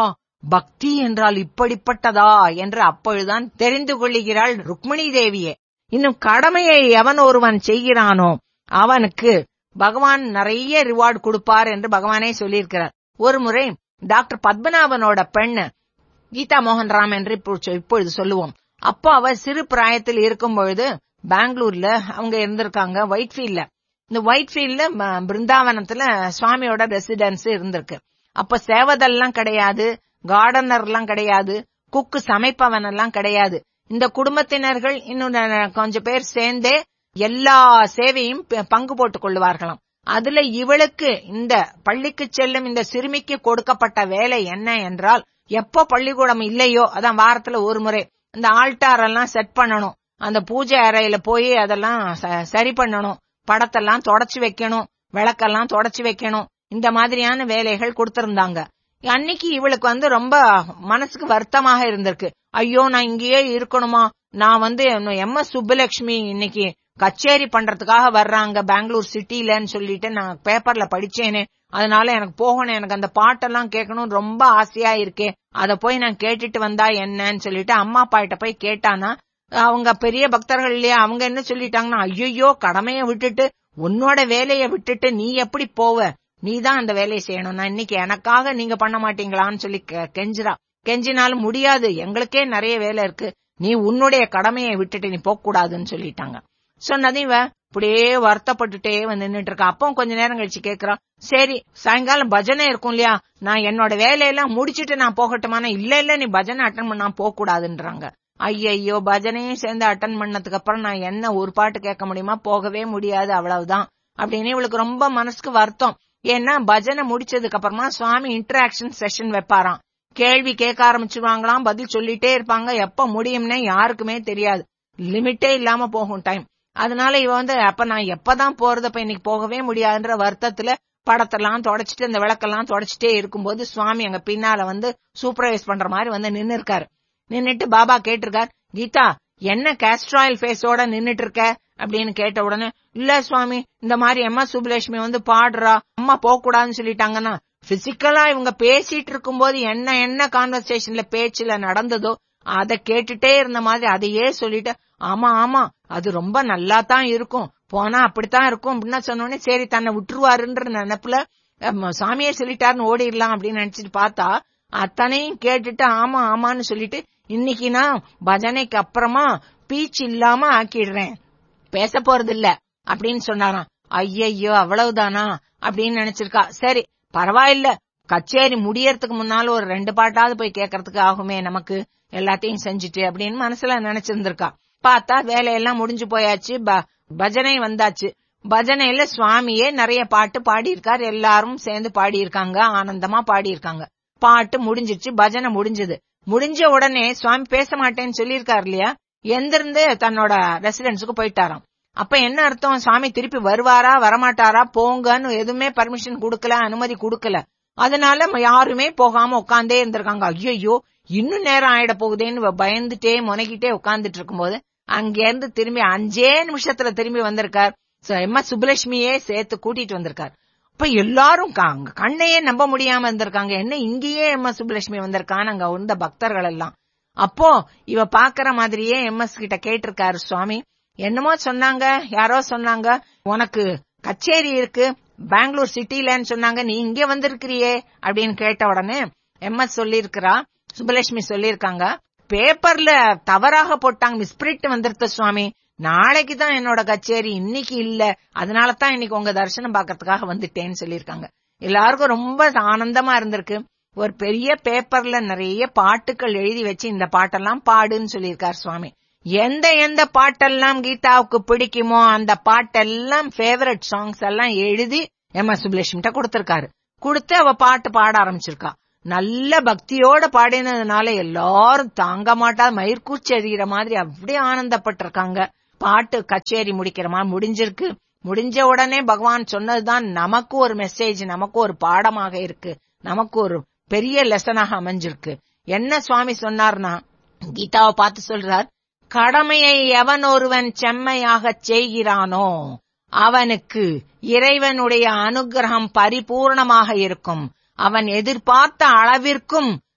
பக்தி என்றால் இப்படிப்பட்டதா என்று அப்பொழுதுதான் தெரிந்து கொள்ளுகிறாள் ருக்மிணி தேவியே. இன்னும் கடமையை எவன் ஒருவன் செய்கிறானோ அவனுக்கு பகவான் நிறைய ரிவார்டு கொடுப்பார் என்று பகவானே சொல்லியிருக்கிறார். ஒரு முறை டாக்டர் பத்மநாபனோட பெண்ணு கீதா மோகன் ராம் என்று இப்பொழுது சொல்லுவோம். அப்போ அவ சிறு பிராயத்தில் இருக்கும் பொழுது பெங்களூர்ல அவங்க இருந்திருக்காங்க, ஒயிட்ஃபீல்ட்ல. இந்த ஒயிட்ஃபீல்ட்ல பிருந்தாவனத்துல சுவாமியோட ரெசிடென்ஸ் இருந்திருக்கு. அப்ப சேவதெல்லாம் கிடையாது, கார்டனர் எல்லாம் கிடையாது, குக்கு சமைப்பவன் எல்லாம் கிடையாது. இந்த குடும்பத்தினர்கள் இன்னும் கொஞ்சம் பேர் சேர்ந்தே எல்லா சேவையும் பங்கு போட்டுக் கொள்வார்களாம். அதுல இவளுக்கு இந்த பள்ளிக்கு செல்லும் இந்த சிறுமிக்கு கொடுக்கப்பட்ட வேலை என்ன என்றால், எப்போ பள்ளிக்கூடம் இல்லையோ அதான் வாரத்துல ஒரு முறை இந்த ஆல்டார் எல்லாம் செட் பண்ணணும், அந்த பூஜை அறையில போய் அதெல்லாம் சரி பண்ணணும், படத்தெல்லாம் தொடச்சு வைக்கணும், விளக்கெல்லாம் தொடச்சு வைக்கணும், இந்த மாதிரியான வேலைகள் கொடுத்திருந்தாங்க. அன்னைக்கு இவளுக்கு வந்து ரொம்ப மனசுக்கு வருத்தமாக இருந்திருக்கு. ஐயோ நான் இங்கேயே இருக்கணுமா, நான் வந்து எம் எஸ் சுப்புலட்சுமி இன்னைக்கு கச்சேரி பண்றதுக்காக வர்றாங்க பெங்களூர் சிட்டிலன்னு சொல்லிட்டு நான் பேப்பர்ல படிச்சேனே, அதனால எனக்கு போகணும், எனக்கு அந்த பாட்டெல்லாம் கேட்கணும் ரொம்ப ஆசையா இருக்கே, அத போய் நான் கேட்டுட்டு வந்தா என்னன்னு சொல்லிட்டு அம்மா அப்பா கிட்ட போய் கேட்டானா, அவங்க பெரிய பக்தர்கள் இல்லையா, அவங்க என்ன சொல்லிட்டாங்கன்னா, ஐயோ கடமைய விட்டுட்டு உன்னோட வேலைய விட்டுட்டு நீ எப்படி போவ, நீதான் அந்த வேலையை செய்யணும், நான் இன்னைக்கு எனக்காக நீங்க பண்ண மாட்டீங்களான்னு சொல்லி கெஞ்சிரா. கெஞ்சினாலும் முடியாது, எங்களுக்கே நிறைய வேலை இருக்கு, நீ உன்னுடைய கடமையை விட்டுட்டு நீ போக கூடாதுன்னு சொல்லிட்டாங்க. சொன்னதையும் இவ இப்படியே வருத்தப்பட்டுட்டே வந்து நின்னுட்டு இருக்கா. அப்போ கொஞ்ச நேரம் கழிச்சு கேக்குறான், சரி சாயங்காலம் பஜனை இருக்கும் இல்லையா, நான் என்னோட வேலையெல்லாம் முடிச்சிட்டு நான் போகட்டுமானா, இல்ல இல்ல நீ பஜனை அட்டன் பண்ணா போக கூடாதுன்றாங்க. ஐயோ பஜனையும் சேர்ந்து அட்டன் பண்ணதுக்கு அப்புறம் நான் என்ன ஒரு பாட்டு கேட்க முடியுமா, போகவே முடியாது, அவ்வளவுதான் அப்படின்னு இவளுக்கு ரொம்ப மனசுக்கு வருத்தம். ஏன்னா பஜனை முடிச்சதுக்கு அப்புறமா சுவாமி இன்டராக்ஷன் செஷன் வைப்பாராம், கேள்வி கேட்க ஆரம்பிச்சுவாங்களாம், பதில் சொல்லிட்டே இருப்பாங்க, எப்ப முடியும்னே யாருக்குமே தெரியாது, லிமிட்டே இல்லாம போகும் டைம். அதனால இவ வந்து அப்ப நான் எப்பதான் போறது, அப்ப இன்னைக்கு போகவே முடியாதுன்ற வருத்தத்துல படத்தெல்லாம் தொடச்சிட்டு அந்த விளக்கெல்லாம் தொடச்சிட்டே இருக்கும்போது சுவாமி அங்க பின்னால வந்து சூப்பர்வைஸ் பண்ற மாதிரி வந்து நின்னு இருக்காரு. நின்னுட்டு பாபா கேட்டிருக்கார், கீதா என்ன கேஸ்ட்ராயில் ஃபேஸோட நின்னுட்டு இருக்க அப்படின்னு கேட்ட உடனே, இல்ல சுவாமி இந்த மாதிரி எம் எஸ் சுப்புலட்சுமி வந்து பாடுறா, அம்மா போக கூடாதுன்னு சொல்லிட்டாங்கன்னா, பிசிக்கலா இவங்க பேசிட்டு இருக்கும் போது என்ன என்ன கான்வர்சேஷன்ல பேச்சுல நடந்ததோ அத கேட்டுட்டே இருந்த மாதிரி அதையே சொல்லிட்டு, ஆமா ஆமா அது ரொம்ப நல்லா தான் இருக்கும், போனா அப்படித்தான் இருக்கும் அப்படின்னா சொன்னோடனே சரி தன்னை விட்டுருவாருன்ற நினைப்புல சாமியே சொல்லிட்டாருன்னு ஓடிடலாம் அப்படின்னு நினைச்சிட்டு பார்த்தா, அத்தனையும் கேட்டுட்டு ஆமா ஆமான்னு சொல்லிட்டு, இன்னைக்கு நான் பஜனைக்கு அப்புறமா பீச் இல்லாம ஆக்கிடுறேன், பேச போறது இல்ல அப்படின்னு சொன்னாராம். ஐயையோ அவ்வளவுதானா அப்படின்னு நினைச்சிருக்கா. சரி பரவாயில்ல, கச்சேரி முடியறதுக்கு முன்னால ஒரு ரெண்டு பாட்டாவது போய் கேட்கறதுக்கு ஆகுமே நமக்கு, எல்லாத்தையும் செஞ்சுட்டு அப்படின்னு மனசுல நினைச்சிருந்திருக்கா. பார்த்தா வேலையெல்லாம் முடிஞ்சு போயாச்சு, பஜனை வந்தாச்சு. பஜனையில சுவாமியே நிறைய பாட்டு பாடியிருக்கார், எல்லாரும் சேர்ந்து பாடியிருக்காங்க, ஆனந்தமா பாடியிருக்காங்க. பாட்டு முடிஞ்சிச்சு, பஜனை முடிஞ்சது. முடிஞ்ச உடனே சுவாமி பேச மாட்டேன்னு சொல்லியிருக்காரு இல்லையா, எந்திருந்து தன்னோட ரெசிடென்ஸுக்கு போயிட்டாராம். அப்ப என்ன அர்த்தம், சுவாமி திருப்பி வருவாரா வரமாட்டாரா, போங்கன்னு எதுவுமே பர்மிஷன் கொடுக்கல, அனுமதி கொடுக்கல. அதனால யாருமே போகாம உட்காந்தே இருந்திருக்காங்க. ஐயோ இன்னும் நேரம் ஆயிட போகுதேன்னு பயந்துட்டே முனைக்கிட்டே உட்கார்ந்துட்டு இருக்கும் போது அங்க இருந்து திரும்பி அஞ்சே நிமிஷத்துல திரும்பி வந்திருக்கார். எம் எஸ் சுப்புலட்சுமியே சேர்த்து கூட்டிட்டு வந்திருக்கார். அப்ப எல்லாரும் கண்ணையே நம்ப முடியாம இருந்திருக்காங்க, என்ன இங்கேயே எம் எஸ் சுப்புலட்சுமி வந்திருக்கான்னு அங்க வந்த பக்தர்கள் எல்லாம். அப்போ இவ பாக்குற மாதிரியே எம் எஸ் கிட்ட கேட்டிருக்காரு சுவாமி, என்னமோ சொன்னாங்க, யாரோ சொன்னாங்க உனக்கு கச்சேரி இருக்கு பெங்களூர் சிட்டிலன்னு சொன்னாங்க, நீ இங்க வந்திருக்கிறியே அப்படின்னு கேட்ட உடனே எம் எஸ் சொல்லிருக்கிறா, சுப்புலட்சுமி சொல்லிருக்காங்க, பேப்பர்ல தவறாக போட்டாங்க, மிஸ்பிரிட் வந்துருத்த சுவாமி, நாளைக்கு தான் என்னோட கச்சேரி, இன்னைக்கு இல்ல, அதனாலதான் இன்னைக்கு உங்க தரிசனம் பாக்கிறதுக்காக வந்துட்டேன்னு சொல்லிருக்காங்க. எல்லாருக்கும் ரொம்ப ஆனந்தமா இருந்திருக்கு. ஒரு பெரிய பேப்பர்ல நிறைய பாட்டுகள் எழுதி வச்சு இந்த பாட்டெல்லாம் பாடுன்னு சொல்லியிருக்கார் சுவாமி. எந்த எந்த பாட்டெல்லாம் கீதாவுக்கு பிடிக்குமோ அந்த பாட்டெல்லாம் ஃபேவரட் சாங்ஸ் எல்லாம் எழுதி எம் எஸ் சுப்புலட்சுமிட்ட கொடுத்திருக்காரு. கொடுத்து அவ பாட்டு பாட ஆரம்பிச்சிருக்கா. நல்ல பக்தியோட பாடினதுனால எல்லாரும் தாங்க மாட்டா மயிர்கூச்சி எறிகிற மாதிரி அப்படியே ஆனந்தப்பட்டிருக்காங்க. பாட்டு கச்சேரி முடிக்கிற மாதிரி முடிஞ்சிருக்கு. முடிஞ்ச உடனே பகவான் சொன்னதுதான் நமக்கு ஒரு மெசேஜ், நமக்கு ஒரு பாடமாக இருக்கு, நமக்கு ஒரு பெரிய லெசனாக அமைஞ்சிருக்கு. என்ன சுவாமி சொன்னார்னா, கீதாவை பார்த்து சொல்றார், கடமையை எவன் ஒருவன் செம்மையாக செய்கிறானோ அவனுக்கு இறைவனுடைய அனுகிரகம் பரிபூர்ணமாக இருக்கும், அவன் எதிர்பார்த்த அளவிற்கும்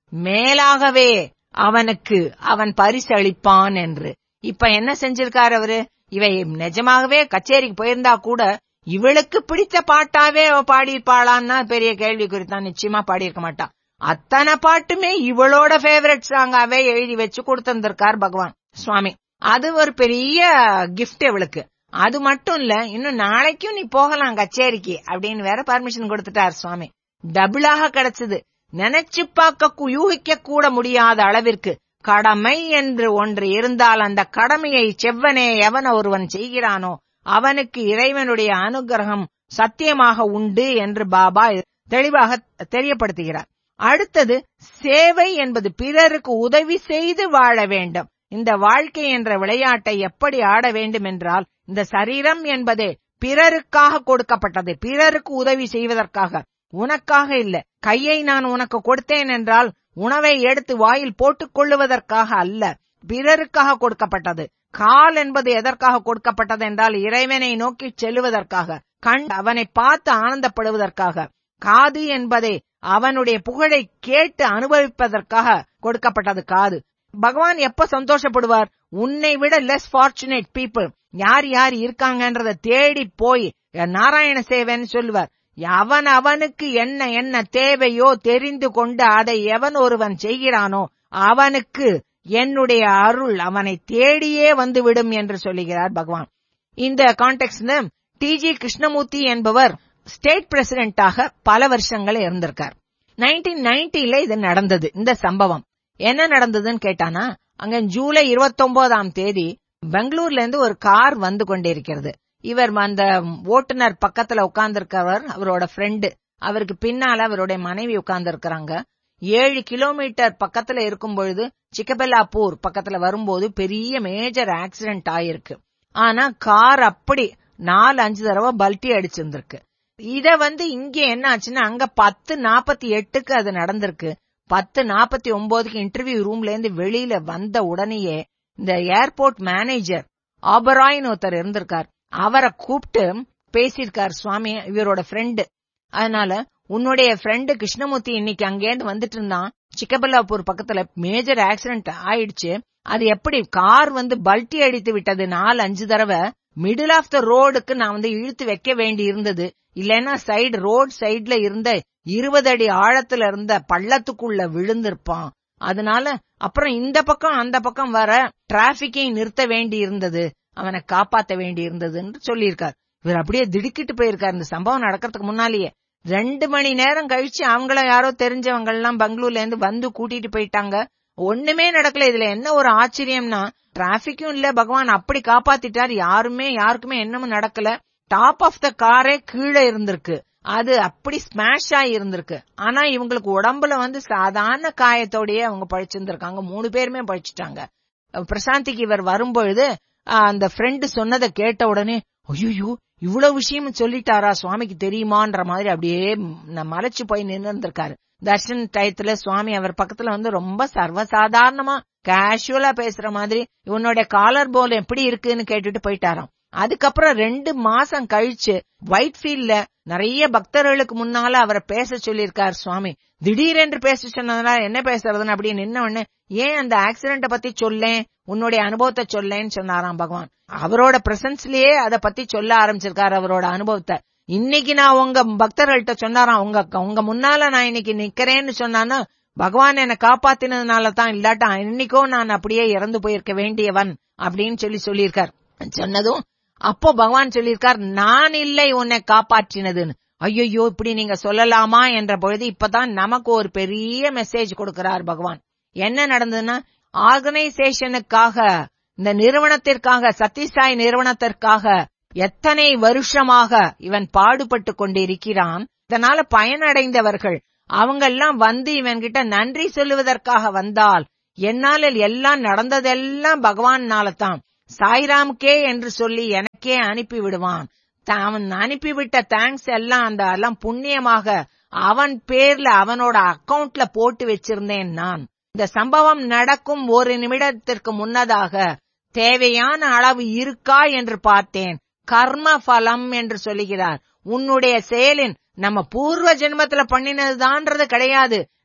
மேலாகவே அவனுக்கு அவன் பரிசு அளிப்பான் என்று. இப்ப என்ன செஞ்சிருக்காரு அவரு? இவை நிஜமாகவே கச்சேரிக்கு போயிருந்தா கூட இவளுக்கு பிடித்த பாட்டாவே அவ பாடியிருப்பாளான்னா பெரிய கேள்வி குறித்தான். நிச்சயமா பாடியிருக்க மாட்டா. அத்தனை பாட்டுமே இவளோட ஃபேவரட் சாங்காவே எழுதி வச்சு கொடுத்திருந்திருக்கார் பகவான் சுவாமி. அது ஒரு பெரிய கிஃப்ட் இவளுக்கு. அது மட்டும் இல்ல, இன்னும் நாளைக்கும் நீ போகலாம் கச்சேரிக்கு அப்படின்னு வேற பர்மிஷன் கொடுத்துட்டார் சுவாமி. டபுளாக கிடைச்சது. நினைச்சு பார்க்க யூகிக்க கூட முடியாத அளவிற்கு கடமை என்று ஒன்று இருந்தால் அந்த கடமையை செவ்வனே எவன ஒருவன் செய்கிறானோ அவனுக்கு இறைவனுடைய அனுகிரகம் சத்தியமாக உண்டு என்று பாபா தெளிவாக தெரியப்படுத்துகிறார். அடுத்தது சேவை என்பது பிறருக்கு உதவி செய்து வாழ வேண்டும். இந்த வாழ்க்கை என்ற விளையாட்டை எப்படி ஆட வேண்டும் என்றால், இந்த சரீரம் என்பதே பிறருக்காக கொடுக்கப்பட்டது, பிறருக்கு உதவி செய்வதற்காக, உனக்காக இல்ல. கையை நான் உனக்கு கொடுத்தேன் என்றால் உணவை எடுத்து வாயில் போட்டுக் கொள்ளுவதற்காக அல்ல, பிறருக்காக கொடுக்கப்பட்டது. கால் என்பது எதற்காக கொடுக்கப்பட்டது என்றால் இறைவனை நோக்கி செல்லுவதற்காக, கண் அவனை பார்த்து ஆனந்தப்படுவதற்காக, காது என்பதை அவனுடைய புகழை கேட்டு அனுபவிப்பதற்காக கொடுக்கப்பட்டது காது. பகவான் எப்ப சந்தோஷப்படுவார்? உன்னை விட லெஸ் ஃபார்ச்சுனேட் பீப்புள் யார் யார் இருக்காங்கன்றத தேடி போய் நாராயண சேவைன்னு சொல்லுவார். அவன் அவனுக்கு என்ன என்ன தேவையோ தெரிந்து கொண்டு அதை எவன் ஒருவன் செய்கிறானோ அவனுக்கு என்னுடைய அருள் அவனை தேடியே வந்துவிடும் என்று சொல்லுகிறார் பகவான். இந்த கான்டெக்ட்ல டி ஜி கிருஷ்ணமூர்த்தி என்பவர் ஸ்டேட் பிரசிடென்டாக பல வருஷங்கள் இருந்திருக்கார். நைன்டீன் நைன்டில இது நடந்தது. இந்த சம்பவம் என்ன நடந்ததுன்னு கேட்டானா, அங்க ஜூலை இருபத்தி ஒன்பதாம் தேதி பெங்களூர்ல இருந்து ஒரு கார் வந்து கொண்டிருக்கிறது. இவர் அந்த ஓட்டுநர் பக்கத்துல உட்கார்ந்து இருக்கவர் அவரோட ஃப்ரெண்டு, அவருக்கு பின்னால அவருடைய மனைவி உட்கார்ந்து இருக்கிறாங்க. ஏழு கிலோமீட்டர் பக்கத்துல இருக்கும் பொழுது சிக்கபெல்லாப்பூர் பக்கத்துல வரும்போது பெரிய மேஜர் ஆக்சிடென்ட் ஆயிருக்கு. ஆனா கார் அப்படி நாலு அஞ்சு தடவை பல்ட்டி அடிச்சிருந்திருக்கு. இத வந்து இங்க என்ன ஆச்சுன்னா, அங்க பத்து நாப்பத்தி எட்டுக்கு அது நடந்திருக்கு. பத்து நாப்பத்தி ஒன்பதுக்கு இன்டர்வியூ ரூம்ல இருந்து வெளியில வந்த உடனேயே இந்த ஏர்போர்ட் மேனேஜர் ஆபராய்னு ஒருத்தர் இருந்திருக்கார், அவரை கூப்பிட்டு பேசியிருக்கார் சுவாமி, இவரோட ஃப்ரெண்டு. அதனால உன்னுடைய ஃப்ரெண்டு கிருஷ்ணமூர்த்தி இன்னைக்கு அங்கேருந்து வந்துட்டு இருந்தான், சிக்கபல்லாப்பூர் பக்கத்துல மேஜர் ஆக்சிடென்ட் ஆயிடுச்சு. அது எப்படி கார் வந்து பல்ட்டி அடித்து விட்டது நாலு அஞ்சு தடவை. மிடில் ஆஃப் த ரோடுக்கு நான் வந்து இழுத்து வைக்க வேண்டி இருந்தது, இல்லைன்னா சைடு ரோட் சைடுல இருந்த இருபது அடி ஆழத்துல இருந்த பள்ளத்துக்குள்ள விழுந்திருப்பான். அதனால அப்புறம் இந்த பக்கம் அந்த பக்கம் வர டிராபிக்கை நிறுத்த வேண்டி இருந்தது, அவனை காப்பாத்த வேண்டி இருந்ததுன்னு சொல்லியிருக்காரு. இவர் அப்படியே திடுக்கிட்டு போயிருக்காரு. இந்த சம்பவம் நடக்கிறதுக்கு முன்னாலேயே ரெண்டு மணி நேரம் கழிச்சு அவங்கள யாரோ தெரிஞ்சவங்க எல்லாம் பெங்களூர்ல இருந்து வந்து கூட்டிட்டு போயிட்டாங்க. ஒண்ணுமே நடக்கல. இதுல என்ன ஒரு ஆச்சரியம்னா, டிராபிக்கும் இல்ல, பகவான் அப்படி காப்பாத்திட்டார். யாருமே யாருக்குமே என்னமும் நடக்கல. டாப் ஆஃப் த காரே கீழே இருந்திருக்கு, அது அப்படி ஸ்மாஷ் ஆகி இருந்திருக்கு. ஆனா இவங்களுக்கு உடம்புல வந்து சாதாரண காயத்தோடயே அவங்க பழிச்சிருந்திருக்காங்க. மூணு பேருமே பழிச்சிட்டாங்க. பிரசாந்திக்கு இவர் வரும்பொழுது அந்த ஃப்ரெண்டு சொன்னதை கேட்ட உடனே, ஐயோ இவ்வளவு விஷயம் சொல்லிட்டாரா, சுவாமிக்கு தெரியுமான்ற மாதிரி அப்படியே மலைச்சு போய் நின்று இருந்திருக்காரு. தர்ஷன் டயத்துல சுவாமி அவர் பக்கத்துல வந்து ரொம்ப சர்வசாதாரணமா கேஷுவலா பேசுற மாதிரி இவனுடைய காலர் போல் எப்படி இருக்குன்னு கேட்டுட்டு போயிட்டாராம். அதுக்கப்புறம் ரெண்டு மாசம் கழிச்சு ஒயிட் ஃபீல்ட்ல நிறைய பக்தர்களுக்கு முன்னால அவரை பேச சொல்லியிருக்கார் சுவாமி. திடீரென்று பேச சொன்னதுனால என்ன பேசுறதுன்னு அப்படியே நின்ன உடனே, ஏன் அந்த ஆக்சிடென்ட பத்தி சொல்லேன், உன்னுடைய அனுபவத்தை சொல்லேன்னு சொன்னாராம் பகவான். அவரோட பிரசன்ஸ்லயே அத பத்தி சொல்ல ஆரம்பிச்சிருக்காரு அவரோட அனுபவத்தை. இன்னைக்கு நான் உங்க பக்தர்கள்ட்ட சொன்னாராம், உங்க உங்க முன்னால நான் இன்னைக்கு நிக்கிறேன்னு சொன்னானா பகவான் என்னை காப்பாத்தினதுனால தான், இல்லாட்டா இன்னைக்கோ நான் அப்படியே இறந்து போயிருக்க வேண்டியவன் அப்படின்னு சொல்லி சொல்லியிருக்கார். சொன்னதும் அப்போ பகவான் சொல்லியிருக்கார், நான் இல்லை உன்னை காப்பாற்றினதுன்னு. ஐயோ இப்படி நீங்க சொல்லலாமா என்ற பொழுது இப்பதான் நமக்கு ஒரு பெரிய மெசேஜ் கொடுக்கிறார் பகவான். என்ன நடந்ததுன்னா, ஆர்கனைசேஷனுக்காக, இந்த நிறுவனத்திற்காக, சத்யசாய் நிறுவனத்திற்காக எத்தனை வருஷமாக இவன் பாடுபட்டு கொண்டிருக்கிறான். இதனால பயனடைந்தவர்கள் அவங்க எல்லாம் வந்து இவன் கிட்ட நன்றி சொல்லுவதற்காக வந்தால், என்னால எல்லாம் நடந்ததெல்லாம் பகவான்னால தான், சாய்ராமுக்கே என்று சொல்லி எனக்கே அனுப்பி விடுவான். அவன் அனுப்பிவிட்ட தேங்க்ஸ் எல்லாம் அந்த எல்லாம் புண்ணியமாக அவன் பேர்ல அவனோட அக்கவுண்ட்ல போட்டு வச்சிருந்தேன் நான். இந்த சம்பவம் நடக்கும் ஒரு நிமிடத்திற்கு முன்னதாக தேவையான அளவு இருக்கா என்று பார்த்தேன். கர்ம பலம் என்று சொல்லுகிறார். உன்னுடைய செயலின் நம்ம பூர்வ ஜென்மத்துல பண்ணினதுதான்றது கிடையாது,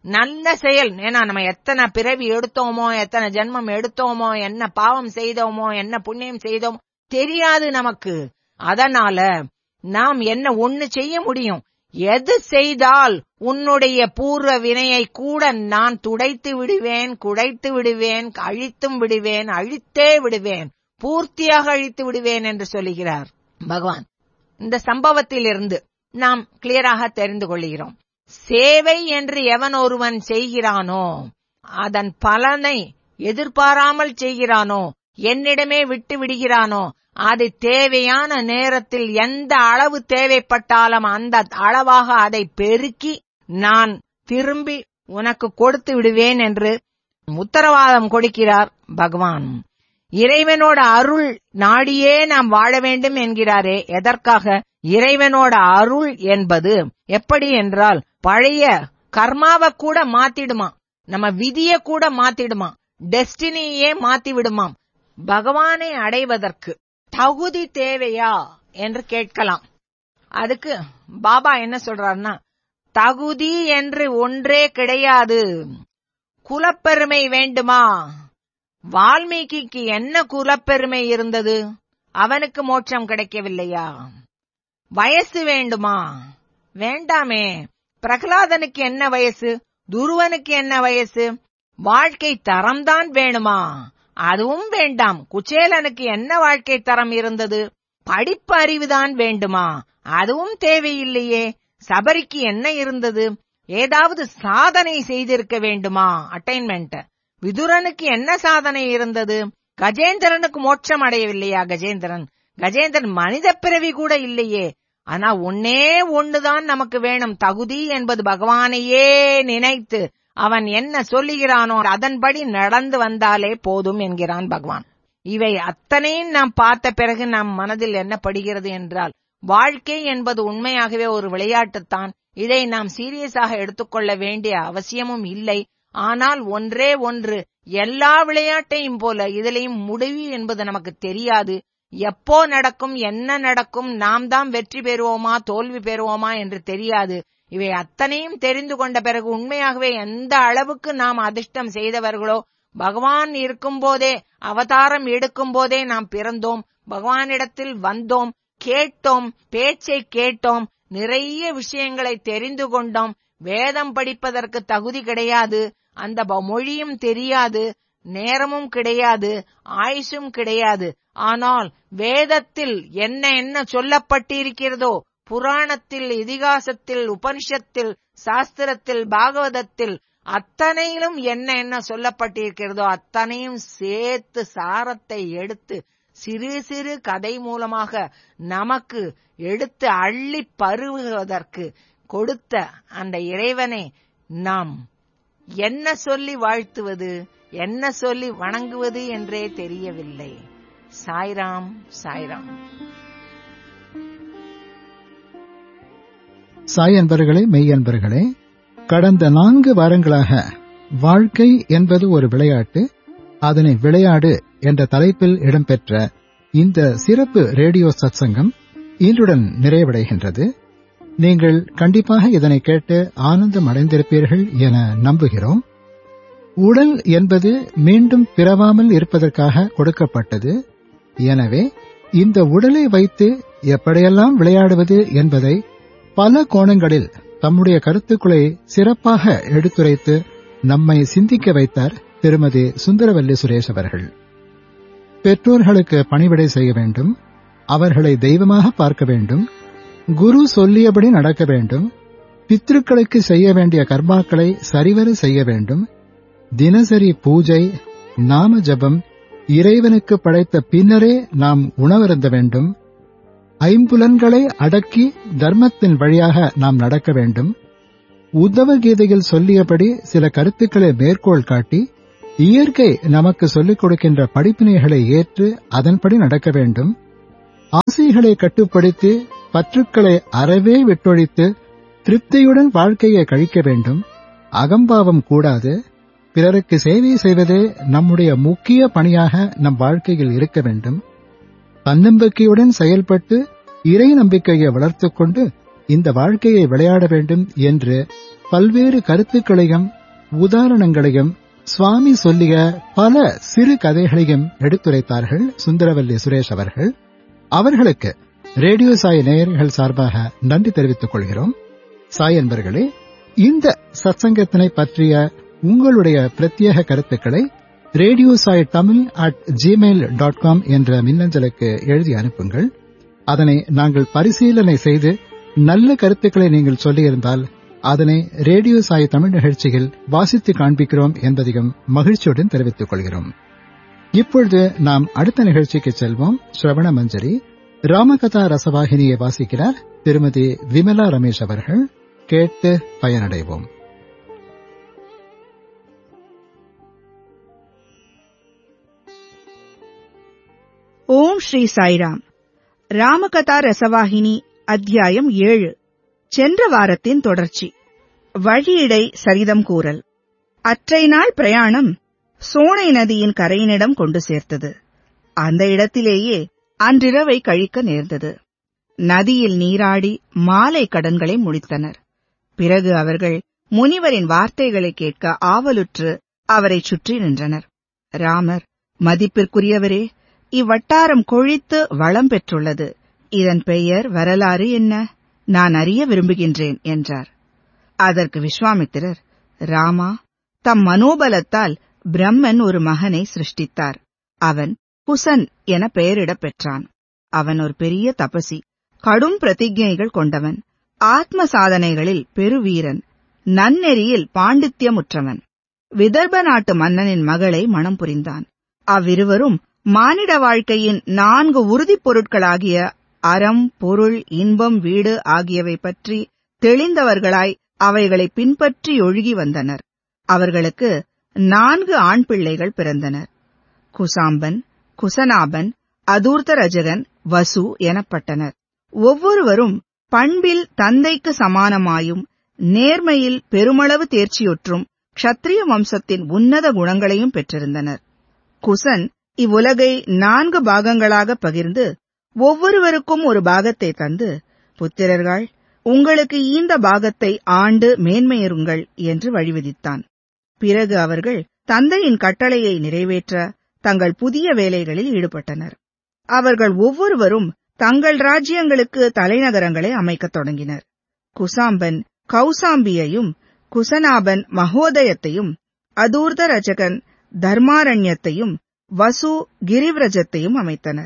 நல்ல செயல். ஏன்னா நம்ம எத்தனை பிறவி எடுத்தோமோ, எத்தனை ஜென்மம் எடுத்தோமோ, என்ன பாவம் செய்தோமோ, என்ன புண்ணியம் செய்தோமோ தெரியாது நமக்கு. அதனால நாம் என்ன ஒண்ணு செய்ய முடியும், எது செய்தால் உன்னுடைய பூர்வ வினையை கூட நான் துடைத்து விடுவேன், குடைத்து விடுவேன், அழித்தும் விடுவேன், அழித்தே விடுவேன், பூர்த்தியாக அழித்து விடுவேன் என்று சொல்லுகிறார் பகவான். இந்த சம்பவத்திலிருந்து நாம் கிளியராக தெரிந்து கொள்கிறோம், சேவை என்று எவன் ஒருவன் செய்கிறானோ, அதன் பலனை எதிர்பாராமல் செய்கிறானோ, என்னிடமே விட்டு விடுகிறானோ, அது தேவையான நேரத்தில் எந்த அளவு தேவைப்பட்டாலும் அந்த அளவாக அதை பெருக்கி நான் திரும்பி உனக்கு கொடுத்து விடுவேன் என்று உத்தரவாதம் கொடுக்கிறார் பகவான். இறைவனோட அருள் நாடியே நாம் வாழ வேண்டும் என்கிறாரே, எதற்காக? இறைவனோட அருள் என்பது எப்படி என்றால் பழைய கர்மாவை கூட மாத்திடுமா, நம்ம விதியை கூட மாத்திடுமா, டெஸ்டினியே மாத்தி விடுமாம். பகவானை அடைவதற்கு தகுதி தேவையா என்று கேட்கலாம். அதுக்கு பாபா என்ன சொல்றாருன்னா, தகுதி என்று ஒன்றே கிடையாது. குலப்பெருமை வேண்டுமா? வால்மீகிக்கு என்ன குலப்பெருமை இருந்தது? அவனுக்கு மோட்சம் கிடைக்கவில்லையா? வயசு வேண்டுமா? வேண்டாமே. பிரகலாதனுக்கு என்ன வயசு? துருவனுக்கு என்ன வயசு? வாழ்க்கை தரம்தான் வேணுமா? அதுவும் வேண்டாம். குச்சேலனுக்கு என்ன வாழ்க்கை தரம் இருந்தது? படிப்பு அறிவுதான் வேண்டுமா? அதுவும் தேவையில்லையே. சபரிக்கு என்ன இருந்தது? ஏதாவது சாதனை செய்திருக்க வேண்டுமா? அட்டைன்மெண்ட். விதுரனுக்கு என்ன சாதனை இருந்தது? கஜேந்திரனுக்கு மோட்சம் அடையவில்லையா? கஜேந்திரன் கஜேந்திரன் மனித பிறவி கூட இல்லையே. ஆனா ஒன்னே ஒண்ணுதான் நமக்கு வேணும், தகுதி என்பது பகவானையே நினைத்து அவன் என்ன சொல்லுகிறானோ அதன்படி நடந்து வந்தாலே போதும் என்கிறான் பகவான். இவை அத்தனையும் நாம் பார்த்த பிறகு நம் மனதில் என்ன படுகிறது என்றால், வாழ்க்கை என்பது உண்மையாகவே ஒரு விளையாட்டுத்தான். இதை நாம் சீரியஸாக எடுத்துக்கொள்ள வேண்டிய அவசியமும் இல்லை. ஆனால் ஒன்றே ஒன்று, எல்லா விளையாட்டையும் போல இதிலையும் முடிவு என்பது நமக்கு தெரியாது. எப்போ நடக்கும், என்ன நடக்கும், நாம் தான் வெற்றி பெறுவோமா தோல்வி பெறுவோமா என்று தெரியாது. இவை அத்தனையும் தெரிந்து கொண்ட பிறகு உண்மையாகவே எந்த அளவுக்கு நாம் அதிர்ஷ்டம் செய்தவர்களோ, பகவான் இருக்கும் போதே, அவதாரம் எடுக்கும் போதே நாம் பிறந்தோம், பகவானிடத்தில் வந்தோம், கேட்டோம், பேச்சை கேட்டோம், நிறைய விஷயங்களை தெரிந்து கொண்டோம். வேதம் படிப்பதற்கு தகுதி கிடையாது, அந்த மொழியும் தெரியாது, நேரமும் கிடையாது, ஆயுசும் கிடையாது. ஆனால் வேதத்தில் என்ன என்ன சொல்லப்பட்டிருக்கிறதோ, புராணத்தில், இதிகாசத்தில், உபனிஷத்தில், சாஸ்திரத்தில், பாகவதத்தில் அத்தனையிலும் என்ன என்ன சொல்லப்பட்டிருக்கிறதோ அத்தனையும் சேர்த்து சாரத்தை எடுத்து சிறு சிறு கதை மூலமாக நமக்கு எடுத்து அள்ளி பருகுவதற்கு கொடுத்த அந்த இறைவனை நாம் என்ன சொல்லி வாழ்த்துவது, என்ன சொல்லி வணங்குவது என்றே தெரியவில்லை. சாய்ராம் சாய்ராம். சாய் அன்பர்களே, மெய் அன்பர்களே, கடந்த நான்கு வாரங்களாக வாழ்க்கை என்பது ஒரு விளையாட்டு, அதனை விளையாடு என்ற தலைப்பில் இடம்பெற்ற இந்த சிறப்பு ரேடியோ சத்சங்கம் இன்றுடன் நிறைவடைகின்றது. நீங்கள் கண்டிப்பாக இதனை கேட்டு ஆனந்தம் அடைந்திருப்பீர்கள் என நம்புகிறோம். உடல் என்பது மீண்டும் பிறவாமல் இருப்பதற்காக கொடுக்கப்பட்டது. எனவே இந்த உடலை வைத்து எப்படியெல்லாம் விளையாடுவது என்பதை பல கோணங்களில் தம்முடைய கருத்துக்களை சிறப்பாக எடுத்துரைத்து நம்மை சிந்திக்க வைத்தார் திருமதி சுந்தரவல்லி சுரேஷ் அவர்கள். பெற்றோர்களுக்கு பணிவிடை செய்ய வேண்டும், அவர்களை தெய்வமாக பார்க்க வேண்டும், குரு சொல்லியபடி நடக்க வேண்டும், பித்ருக்களுக்கு செய்ய வேண்டிய கர்மாக்களை சரிவர செய்ய வேண்டும், தினசரி பூஜை, நாம ஜபம், இறைவனுக்கு படைத்த பின்னரே நாம் உணவருந்த வேண்டும், ஐம்புலன்களை அடக்கி தர்மத்தின் வழியாக நாம் நடக்க வேண்டும், உத்தவ கீதையில் சொல்லியபடி சில கருத்துக்களை மேற்கோள் காட்டி இயற்கை நமக்கு சொல்லிக் கொடுக்கின்ற படிப்பினைகளை ஏற்று அதன்படி நடக்க வேண்டும், ஆசைகளை கட்டுப்படுத்தி பற்றுக்களை அறவே விட்டொழித்து திருப்தியுடன் வாழ்க்கையை கழிக்க வேண்டும், அகம்பாவம் கூடாது, பிறருக்கு சேவை செய்வதே நம்முடைய முக்கிய பணியாக நம் வாழ்க்கையில் இருக்க வேண்டும், தன்னம்பிக்கையுடன் செயல்பட்டு இறை நம்பிக்கையை வளர்த்துக் கொண்டு இந்த வாழ்க்கையை விளையாட வேண்டும் என்று பல்வேறு கருத்துக்களையும் உதாரணங்களையும் சுவாமி சொல்லிய பல சிறு கதைகளையும் எடுத்துரைத்தார்கள் சுந்தரவல்லி சுரேஷ் அவர்கள். அவர்களுக்கு ரேடியோ சாய் நேயர்கள் சார்பாக நன்றி தெரிவித்துக் கொள்கிறோம். சாய் அன்பர்களே, இந்த சத்சங்கத்தினை பற்றிய உங்களுடைய பிரத்யேக கருத்துக்களை radio Sai Tamil at Gmail dot com என்ற மின்னஞ்சலுக்கு எழுதி அனுப்புங்கள். அதனை நாங்கள் பரிசீலனை செய்து நல்ல கருத்துக்களை நீங்கள் சொல்லியிருந்தால் அதனை ரேடியோ சாய் தமிழ் நிகழ்ச்சியில் வாசித்து காண்பிக்கிறோம் என்பதையும் மகிழ்ச்சியுடன் தெரிவித்துக் கொள்கிறோம். இப்பொழுது நாம் அடுத்த நிகழ்ச்சிக்கு செல்வோம். ஸ்ரவண மஞ்சரி ராமகதா ரசவாகினியை வாசிக்கிறார் திருமதி விமலா ரமேஷ் அவர்கள். கேட்டு பயனடைவோம். ஓம் ஸ்ரீ சாய்ராம். ராமகதா ரசவாகினி அத்தியாயம் ஏழு. சென்ற வாரத்தின் தொடர்ச்சி. வழியிடை சரிதம் கூறல். அற்றை நாள் பிரயாணம் சோனை நதியின் கரையினிடம் கொண்டு சேர்த்தது. அந்த இடத்திலேயே அன்றிரவை கழிக்க நேர்ந்தது. நதியில் நீராடி மாலை கடன்களை முடித்தனர். பிறகு அவர்கள் முனிவரின் வார்த்தைகளை கேட்க ஆவலுற்று அவரை சுற்றி நின்றனர். ராமர், மதிப்பிற்குரியவரே, இவ்வட்டாரம் கொழித்து வளம் பெற்றுள்ளது. இதன் பெயர் வரலாறு என்ன? நான் அறிய விரும்புகின்றேன் என்றார். அதற்கு விஸ்வாமித்திரர், ராமா, தம் மனோபலத்தால் பிரம்மன் ஒரு மகனை சிருஷ்டித்தார். அவன் குசன் என பெயரிடப் பெற்றான். அவன் ஒரு பெரிய தபசி, கடும் பிரதிஜைகள் கொண்டவன், ஆத்ம சாதனைகளில் பெருவீரன், நன்னெறியில் பாண்டித்யமுற்றவன். விதர்ப நாட்டு மன்னனின் மகளை மணம் புரிந்தான். அவ்விருவரும் மானிட வாழ்க்கையின் நான்கு உறுதிப் பொருட்களாகிய அறம், பொருள், இன்பம், வீடு ஆகியவை பற்றி தெளிந்தவர்களாய் அவைகளை பின்பற்றி ஒழுகி வந்தனர். அவர்களுக்கு நான்கு ஆண் பிள்ளைகள் பிறந்தனர். குசாம்பன், குசனாபன், அதூர்தரஜகன், வசு எனப்பட்டனர். ஒவ்வொருவரும் பண்பில் தந்தைக்கு சமானமாயும் நேர்மையில் பெருமளவு தேர்ச்சியுற்றும் க்ஷத்ரிய வம்சத்தின் உன்னத குணங்களையும் பெற்றிருந்தனர். குசன் இவ்வுலகை நான்கு பாகங்களாக பகிர்ந்து ஒவ்வொருவருக்கும் ஒரு பாகத்தை தந்து, புத்திரர்கள், உங்களுக்கு இந்த பாகத்தை ஆண்டு மேன்மையருங்கள் என்று வழிவிதித்தான். பிறகு அவர்கள் தந்தையின் கட்டளையை நிறைவேற்ற தங்கள் புதிய வேலைகளில் ஈடுபட்டனர். அவர்கள் ஒவ்வொருவரும் தங்கள் ராஜ்யங்களுக்கு தலைநகரங்களை அமைக்கத் தொடங்கினர். குசாம்பன் கௌசாம்பியையும், குசனாபன் மகோதயத்தையும், அதூர்தரஜகன் தர்மாரண்யத்தையும், வசு கிரிவ்ரஜத்தையும் அமைத்தனர்.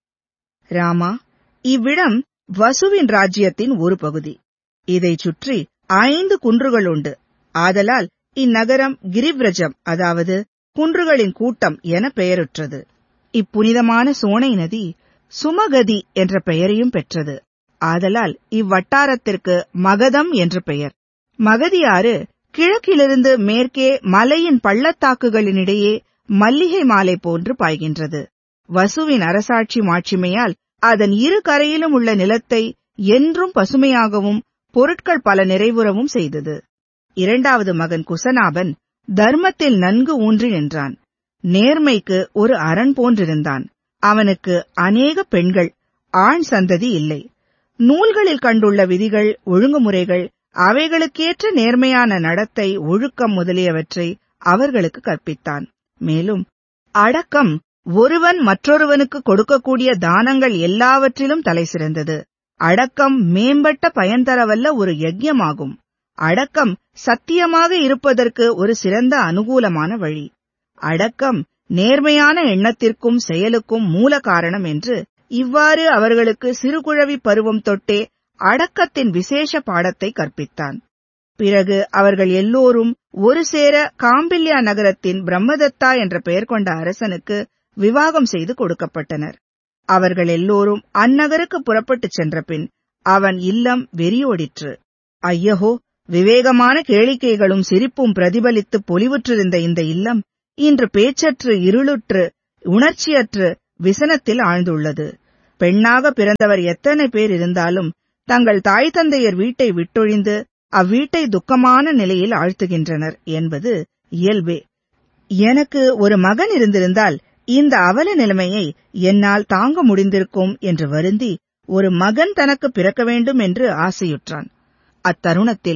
ராமா, இவ்விடம் வசுவின் ராஜ்யத்தின் ஒரு பகுதி. இதைச் சுற்றி ஐந்து குன்றுகள் உண்டு. ஆதலால் இந்நகரம் கிரிவ்ரஜம், அதாவது குன்றுகளின் கூட்டம் என பெயருற்றது. இப்புனிதமான சோனை நதி சுமகதி என்ற பெயரையும் பெற்றது. ஆதலால் இவ்வட்டாரத்திற்கு மகதம் என்று பெயர். மகதியாறு கிழக்கிலிருந்து மேற்கே மலையின் பள்ளத்தாக்குகளினிடையே மல்லிகை மாலை போன்று பாய்கின்றது. வசுவின் அரசாட்சி மாட்சிமையால் அதன் இரு கரையிலும் உள்ள நிலத்தை என்றும் பசுமையாகவும் பொருட்கள் பல நிறைவுறவும் செய்தது. இரண்டாவது மகன் குசனாபன் தர்மத்தில் நன்கு ஊன்றி நின்றான். நேர்மைக்கு ஒரு அரண் போன்றிருந்தான். அவனுக்கு அநேக பெண்கள், ஆண் சந்ததி இல்லை. நூல்களில் கண்டுள்ள விதிகள், ஒழுங்குமுறைகள், அவைகளுக்கேற்ற நேர்மையான நடத்தை, ஒழுக்கம் முதலியவற்றை அவர்களுக்கு கற்பித்தான். மேலும் அடக்கம் ஒருவன் மற்றொருவனுக்கு கொடுக்கக்கூடிய தானங்கள் எல்லாவற்றிலும் தலை சிறந்தது. அடக்கம் மேம்பட்ட பயன் தரவல்ல ஒரு யஜ்யமாகும். அடக்கம் சத்தியமாக இருப்பதற்கு ஒரு சிறந்த அனுகூலமான வழி. அடக்கம் நேர்மையான எண்ணத்திற்கும் செயலுக்கும் மூல காரணம் என்று இவ்வாறு அவர்களுக்கு சிறுகுழவி பருவம் தொட்டே அடக்கத்தின் விசேஷ பாடத்தை கற்பித்தான். பிறகு அவர்கள் எல்லோரும் ஒரு சேர காம்பில்யா நகரத்தின் பிரம்மதத்தா என்ற பெயர் கொண்ட அரசனுக்கு விவாகம் செய்து கொடுக்கப்பட்டனர். அவர்கள் எல்லோரும் அந்நகருக்கு புறப்பட்டுச் சென்ற பின் அவன் இல்லம் வெறியோடிற்று. ஐயகோ, விவேகமான கேளிக்கைகளும் சிரிப்பும் பிரதிபலித்து பொலிவுற்றிருந்த இந்த இல்லம் இன்று பேச்சற்று, இருளுற்று, உணர்ச்சியற்று விசனத்தில் ஆழ்ந்துள்ளது. பெண்ணாக பிறந்தவர் எத்தனை பேர் இருந்தாலும் தங்கள் தாய் தந்தையர் வீட்டை விட்டொழிந்து அவ்வீட்டை துக்கமான நிலையில் ஆழ்த்துகின்றனர் என்பது இயல்பே. எனக்கு ஒரு மகன் இருந்திருந்தால் இந்த அவல நிலைமையை என்னால் தாங்க முடிந்திருக்கும் என்று வருந்தி ஒரு மகன் தனக்கு பிறக்க வேண்டும் என்று ஆசையுற்றான். அத்தருணத்தில்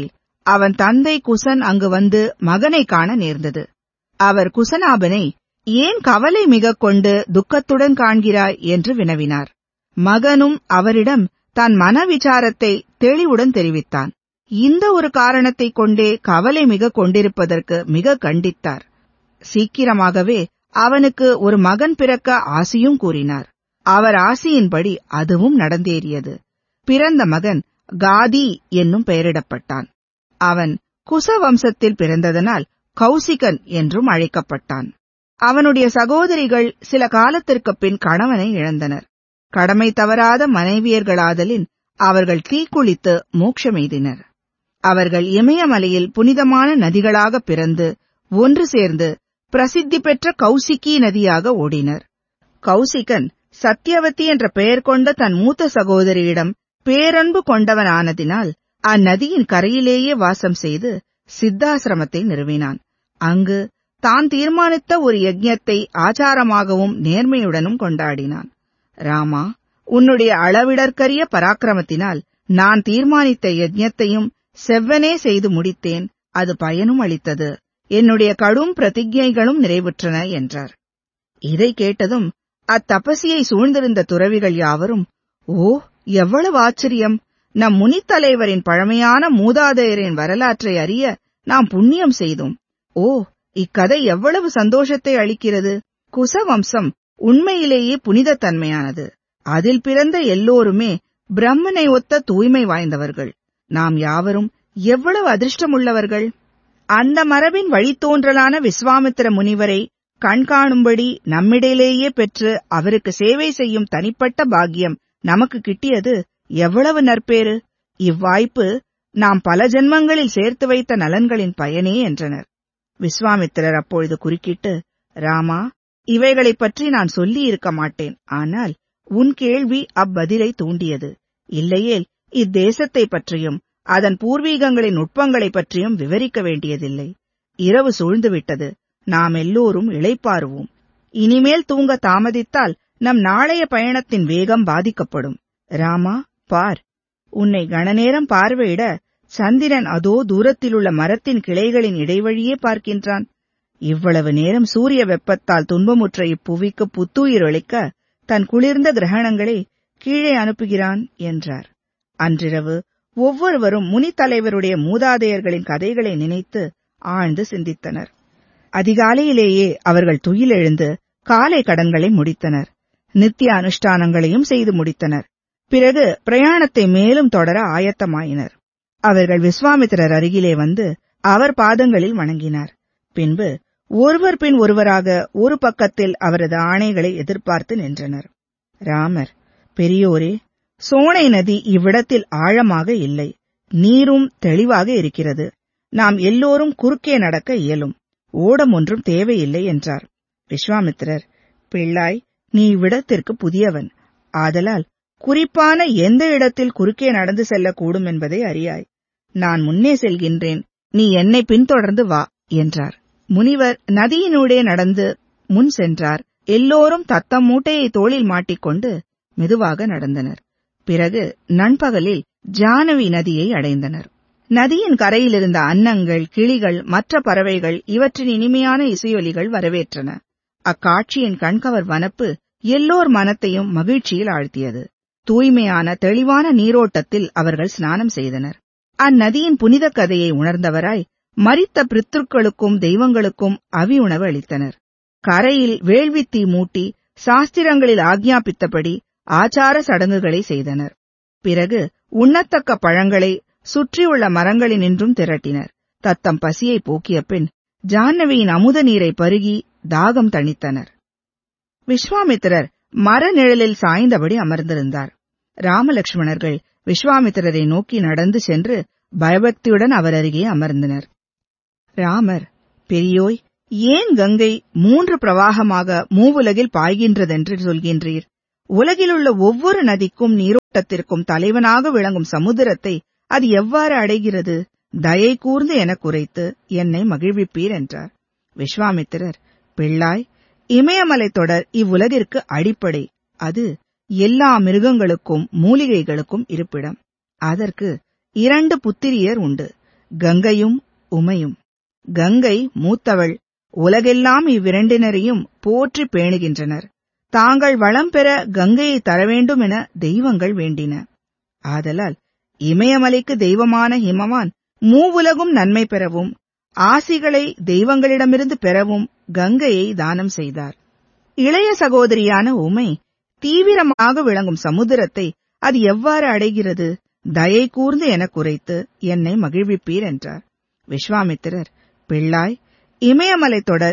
அவன் தந்தை குசன் அங்கு வந்து மகனை காண நேர்ந்தது. அவர் குசனாபனை, ஏன் கவலை மிக கொண்டு துக்கத்துடன் காண்கிறாய் என்று வினவினார். மகனும் அவரிடம் தன் மன விசாரத்தை தெளிவுடன் தெரிவித்தான். இந்த ஒரு காரணத்தைக் கொண்டே கவலை மிக கொண்டிருப்பதற்கு மிக கண்டித்தார். சீக்கிரமாகவே அவனுக்கு ஒரு மகன் பிறக்க ஆசியும் கூறினார். அவர் ஆசியின்படி அதுவும் நடந்தேறியது. பிறந்த மகன் காதி என்னும் பெயரிடப்பட்டான். அவன் குச வம்சத்தில் பிறந்ததனால் கௌசிகன் என்றும் அழைக்கப்பட்டான். அவனுடைய சகோதரிகள் சில காலத்திற்குப் பின் கணவனை இழந்தனர். கடமை தவறாத மனைவியர்களாதலின் அவர்கள் தீக்குளித்து மோட்சமெய்தினர். அவர்கள் இமயமலையில் புனிதமான நதிகளாக பிறந்து ஒன்று சேர்ந்து பிரசித்தி பெற்ற கௌசிகி நதியாக ஓடினர். கௌசிகன் சத்யவதி என்ற பெயர் கொண்ட தன் மூத்த சகோதரியிடம் பேரன்பு கொண்டவனானதினால் அந்நதியின் கரையிலேயே வாசம் செய்து சித்தாசிரமத்தை நிறுவினான். அங்கு தான் தீர்மானித்த ஒரு யஜ்ஞத்தை ஆச்சாரமாகவும் நேர்மையுடனும் கொண்டாடினான். ராமா, உன்னுடைய அளவிடற்கரிய பராக்கிரமத்தினால் நான் தீர்மானித்த யஜ்ஞத்தையும் செவ்வனே செய்து முடித்தேன். அது பயனும் அளித்தது. என்னுடைய கடும் பிரதிஜைகளும் நிறைவுற்றன என்றார். இதை கேட்டதும் அத்தபசியை சூழ்ந்திருந்த துறவிகள் யாவரும், ஓ, எவ்வளவு ஆச்சரியம்! நம் முனித்தலைவரின் பழமையான மூதாதையரின் வரலாற்றை அறிய நாம் புண்ணியம் செய்தோம். ஓ, இக்கதை எவ்வளவு சந்தோஷத்தை அளிக்கிறது! குசவம்சம் உண்மையிலேயே புனிதத்தன்மையானது. அதில் பிறந்த எல்லோருமே பிரம்மனை ஒத்த தூய்மை வாய்ந்தவர்கள். நாம் யாவரும் எவ்வளவு அதிர்ஷ்டமுள்ளவர்கள்! அந்த மரபின் வழித்தோன்றலான விஸ்வாமித்திர முனிவரை கண்காணும்படி நம்மிடையிலேயே பெற்று அவருக்கு சேவை செய்யும் தனிப்பட்ட பாக்கியம் நமக்கு கிட்டியது எவ்வளவு நற்பேறு! இவ்வாய்ப்பு நாம் பல ஜென்மங்களில் சேர்த்து வைத்த நலன்களின் பயனே என்றனர். விஸ்வாமித்திரர் அப்பொழுது குறுக்கிட்டு, ராமா, இவைகளைப் பற்றி நான் சொல்லி இருக்க மாட்டேன். ஆனால் உன் கேள்வி அப்பதிலை தூண்டியது. இல்லையேல் இத்தேசத்தை பற்றியும் அதன் பூர்வீகங்களின் நுட்பங்களைப் பற்றியும் விவரிக்க வேண்டியதில்லை. இரவு சூழ்ந்துவிட்டது. நாம் எல்லோரும் இளைப்பாறுவோம். இனிமேல் தூங்க தாமதித்தால் நம் நாளைய பயணத்தின் வேகம் பாதிக்கப்படும். ராமா, பார், உன்னை கணநேரம் பார்வையிட சந்திரன் அதோ தூரத்திலுள்ள மரத்தின் கிளைகளின் இடைவழியே பார்க்கின்றான். இவ்வளவு நேரம் சூரிய வெப்பத்தால் துன்பமுற்ற இப்புவிக்கு புத்துயிர் அளிக்க தன் குளிர்ந்த கிரகணங்களை கீழே அனுப்புகிறான் என்றார். அன்றிரவு ஒவ்வொருவரும் முனித்தலைவருடைய மூதாதையர்களின் கதைகளை நினைத்து ஆழ்ந்து சிந்தித்தனர். அதிகாலையிலேயே அவர்கள் துயிலெழுந்து காலை கடன்களை முடித்தனர். நித்திய அனுஷ்டானங்களையும் செய்து முடித்தனர். பிறகு பிரயாணத்தை மேலும் தொடர ஆயத்தமாயினர். அவர்கள் விஸ்வாமித்திரர் அருகிலே வந்து அவர் பாதங்களில் வணங்கினார். பின்பு ஒருவர் பின் ஒருவராக ஒரு பக்கத்தில் அவரது ஆணைகளை எதிர்பார்த்து நின்றனர். ராமர், பெரியோரே, சோனை நதி இவ்விடத்தில் ஆழமாக இல்லை. நீரும் தெளிவாக இருக்கிறது. நாம் எல்லோரும் குறுக்கே நடக்க இயலும். ஓடம் ஒன்றும் தேவையில்லை என்றார். விஸ்வாமித்திரர், பிள்ளாய், நீ இவ்விடத்திற்கு புதியவன். ஆதலால் குறிப்பான எந்த இடத்தில் குறுக்கே நடந்து செல்லக்கூடும் என்பதை அறியாய். நான் முன்னே செல்கின்றேன், நீ என்னை பின்தொடர்ந்து வா என்றார். முனிவர் நதியினூடே நடந்து முன் சென்றார். எல்லோரும் தத்தம் மூட்டையை தோளில் மாட்டிக்கொண்டு மெதுவாக நடந்தனர். பிறகு நண்பகலில் ஜானவி நதியை அடைந்தனர். நதியின் கரையிலிருந்த அன்னங்கள், கிளிகள், மற்ற பறவைகள் இவற்றின் இனிமையான இசையொலிகள் வரவேற்றன. அக்காட்சியின் கண்கவர் வனப்பு எல்லோர் மனத்தையும் மகிழ்ச்சியில் ஆழ்த்தியது. தூய்மையான தெளிவான நீரோட்டத்தில் அவர்கள் ஸ்நானம் செய்தனர். அந்நதியின் புனித கதையை உணர்ந்தவராய் மரித்த பித்ருக்களுக்கும் தெய்வங்களுக்கும் அவி உணவு அளித்தனர். கரையில் வேள்வித்தீ மூட்டி சாஸ்திரங்களில் ஆக்ஞாபித்தபடி ஆச்சார சடங்குகளை செய்தனர். பிறகு உண்ணத்தக்க பழங்களை சுற்றியுள்ள மரங்களினின்றும் திரட்டினர். தத்தம் பசியை போக்கிய பின் ஜாஹ்னவியின் அமுத நீரை பருகி தாகம் தணித்தனர். விஸ்வாமித்திரர் மர நிழலில் சாய்ந்தபடி அமர்ந்திருந்தார். ராமலட்சுமணர்கள் விஸ்வாமித்திரரை நோக்கி நடந்து சென்று பயபக்தியுடன் அவர் அருகே அமர்ந்தனர். ராமர், பெரியோய், ஏன் கங்கை மூன்று பிரவாகமாக மூவுலகில் பாய்கின்றதென்று சொல்கின்றீர்? உலகிலுள்ள ஒவ்வொரு நதிக்கும் நீரோட்டத்திற்கும் தலைவனாக விளங்கும் சமுத்திரத்தை அது எவ்வாறு அடைகிறது? தயை கூர்ந்து எனக் குறைத்து என்னை மகிழ்விப்பீர் என்றார். விஸ்வாமித்திரர், பிள்ளாய், இமயமலை தொடர் இவ்வுலகிற்கு அடிப்படை. அது எல்லா மிருகங்களுக்கும் மூலிகைகளுக்கும் இருப்பிடம். அதற்கு இரண்டு புத்திரியர் உண்டு. கங்கையும் உமையும். கங்கை மூத்தவள். உலகெல்லாம் இவ்விரண்டினரையும் போற்றி பேணுகின்றனர். தாங்கள் வளம் பெற கங்கையை தரவேண்டும் என தெய்வங்கள் வேண்டின. ஆதலால் இமயமலைக்கு தெய்வமான ஹிமவான் மூவுலகும் நன்மை பெறவும் ஆசிகளை தெய்வங்களிடமிருந்து பெறவும் கங்கையை தானம் செய்தார். இளைய சகோதரியான உமை தீவிரமாக விளங்கும் சமுத்திரத்தை அது எவ்வாறு அடைகிறது? தயை கூர்ந்து எனக் குறைத்து என்னை மகிழ்விப்பீர் என்றார். விஸ்வாமித்திரர், பிள்ளாய், இமயமலை தொடர்